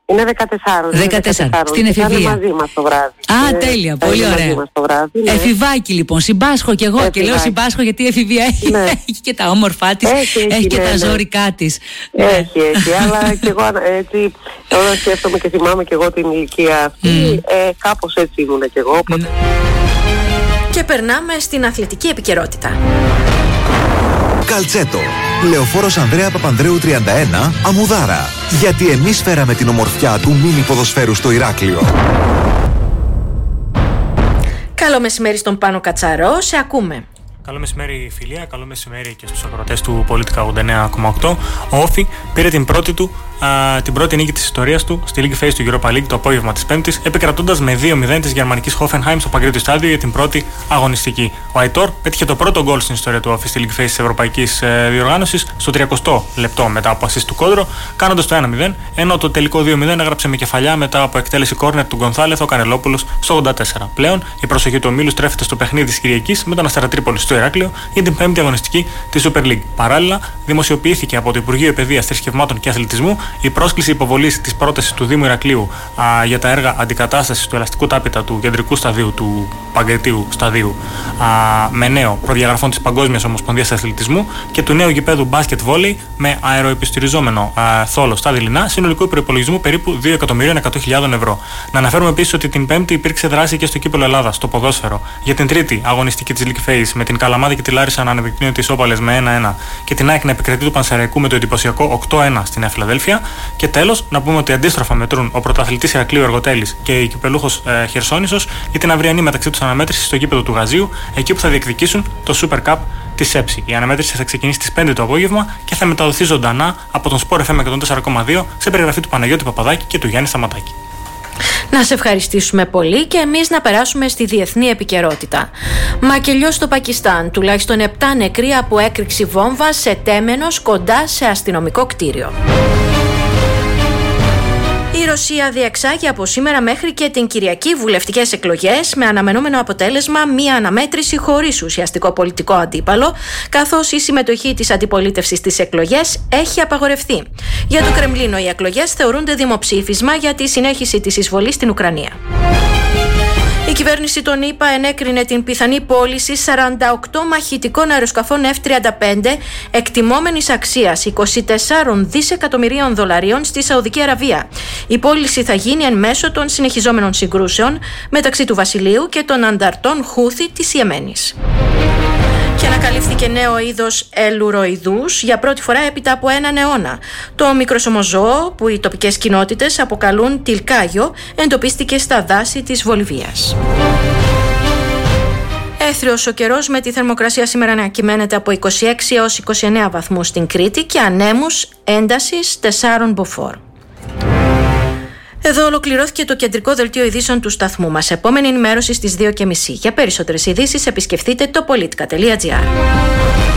Είναι δεκατέσσερα. δεκατέσσερα. Στην εφηβεία. Είναι μαζί μας το βράδυ. Α, τέλεια. Πολύ ωραία. Βράδυ, ναι. Εφηβάκι λοιπόν. Συμπάσχω κι εγώ. Εφηβάκι. Και λέω συμπάσχω γιατί η εφηβεία έχει, ναι. έχει και τα όμορφά της. Έχει, έχει, έχει και ναι, τα ναι. ζώρικά της. Έχει, έχει. Αλλά κι εγώ έτσι, όταν σκέφτομαι και θυμάμαι κι εγώ την ηλικία αυτή, mm. ε, κάπως έτσι ήμουν κι εγώ. Οπότε... Και περνάμε στην αθλητική επικαιρότητα. Καλτσέτο. Λεωφόρος Ανδρέα Παπανδρέου τριάντα ένα, Αμμουδάρα. Γιατί εμείς φέραμε την ομορφιά του μίνι ποδοσφαίρου στο Ηράκλειο. Καλό μεσημέρι στον Πάνο Κατσαρό, σε ακούμε. Καλό μεσημέρι φιλία, καλό μεσημέρι και στους ακροατές του Πολίτικα ογδόντα εννέα κόμμα οκτώ. Ο Όφι πήρε την πρώτη του α, την πρώτη νίκη της ιστορίας του στη League Phase του Europa League το απόγευμα της Πέμπτης, επικρατώντας με δύο μηδέν της γερμανικής Hoffenheim στο Παγκρίτιο Στάδιο για την πρώτη αγωνιστική. Ο Αϊτόρ πέτυχε το πρώτο γκολ στην ιστορία του Όφι στη League Phase της Ευρωπαϊκής ε, Διοργάνωσης στο τριακοστό λεπτό μετά από assist του Κόντρο, κάνοντας το ένα μηδέν, ενώ το τελικό δύο μηδέν έγραψε με κεφαλιά μετά από εκτέλεση κόρνερ του Γκονθάλεθ ο Κανελόπουλος στο ογδόντα τέσσερα. Πλέον η προσοχή του ομίλου στρέφεται στο παιχνίδι της Κυριακής με τον Αστέρα Τρίπολης στο Ηράκλειο για την πέμπτη αγωνιστική της Super League. Παράλληλα, δημοσιοποιήθηκε από το Υπουργείο Παιδείας, Θρησκευμάτων και Αθλητισμού η πρόσκληση υποβολής της πρότασης του Δήμου Ηρακλείου α, για τα έργα αντικατάστασης του ελαστικού τάπητα του κεντρικού σταδίου του Παγκριτίου σταδίου α, με νέο προδιαγραφών της Παγκόσμιας Ομοσπονδίας Αθλητισμού και του νέου γηπέδου μπάσκετ βόλεϊ με αεροεπιστηριζόμενο α, θόλο στα δειλινά συνολικού προϋπολογισμού περίπου δύο εκατομμύρια εκατό χιλιάδες ευρώ. Να αναφέρουμε επίσης ότι την Πέμπτη υπήρξε δράση και στο κύπελλο Ελλάδα, στο ποδόσφαιρο, για την τρίτη αγωνιστική της League Phase με την Καλαμάδα και τη Λάρισα να αναδεικνύουν τις όπαλες με ένα ένα και την ΑΕΚ να επικρατεί του Πανσεραϊκού με το εντυπωσιακό οκτώ ένα στη Νέα Φιλαδέλφια. Και τέλος, να πούμε ότι αντίστροφα μετρούν ο πρωταθλητής Ηρακλείου Εργοτέλης και η κυπελούχος ε, Χερσόνησος για την αυριανή μεταξύ τους αναμέτρηση στο γήπεδο του Γαζίου, εκεί που θα διεκδικήσουν το Super Cup της ΕΨΗ. Η αναμέτρηση θα ξεκινήσει στις πέντε το απόγευμα και θα μεταδοθεί ζωντανά από τον Sport εφ εμ εκατόν τέσσερα κόμμα δύο σε περιγραφή του Παναγιώτη Παπαδάκη και του Γιάννη Σταματάκη. Να σε ευχαριστήσουμε πολύ και εμείς να περάσουμε στη διεθνή επικαιρότητα. Μακελιό στο Πακιστάν, τουλάχιστον επτά νεκροί από έκρηξη βόμβα σε τέμενος κοντά σε αστυνομικό κτίριο. Η Ρωσία διεξάγει από σήμερα μέχρι και την Κυριακή βουλευτικές εκλογές με αναμενόμενο αποτέλεσμα μία αναμέτρηση χωρίς ουσιαστικό πολιτικό αντίπαλο, καθώς η συμμετοχή της αντιπολίτευσης στις εκλογές έχει απαγορευτεί. Για το Κρεμλίνο οι εκλογές θεωρούνται δημοψήφισμα για τη συνέχιση της εισβολής στην Ουκρανία. Η κυβέρνηση των ΗΠΑ ενέκρινε την πιθανή πώληση σαράντα οκτώ μαχητικών αεροσκαφών εφ τριάντα πέντε εκτιμόμενης αξίας είκοσι τέσσερα δισεκατομμυρίων δολαρίων στη Σαουδική Αραβία. Η πώληση θα γίνει εν μέσω των συνεχιζόμενων συγκρούσεων μεταξύ του Βασιλείου και των ανταρτών Χούθη της Ιεμένης. Και ανακαλύφθηκε νέο είδος ελουροειδούς για πρώτη φορά έπειτα από έναν αιώνα. Το μικροσωμοζώο, που οι τοπικές κοινότητες αποκαλούν τιλκάγιο, εντοπίστηκε στα δάση της Βολιβίας. Έθριος ο καιρός, με τη θερμοκρασία σήμερα να κυμαίνεται από είκοσι έξι έως είκοσι εννέα βαθμούς στην Κρήτη και ανέμους έντασης τεσσάρων μποφόρ. Εδώ ολοκληρώθηκε το κεντρικό δελτίο ειδήσεων του σταθμού μας. Επόμενη ενημέρωση στις δύο και μισή. Για περισσότερες ειδήσεις επισκεφτείτε το politica τελεία gr.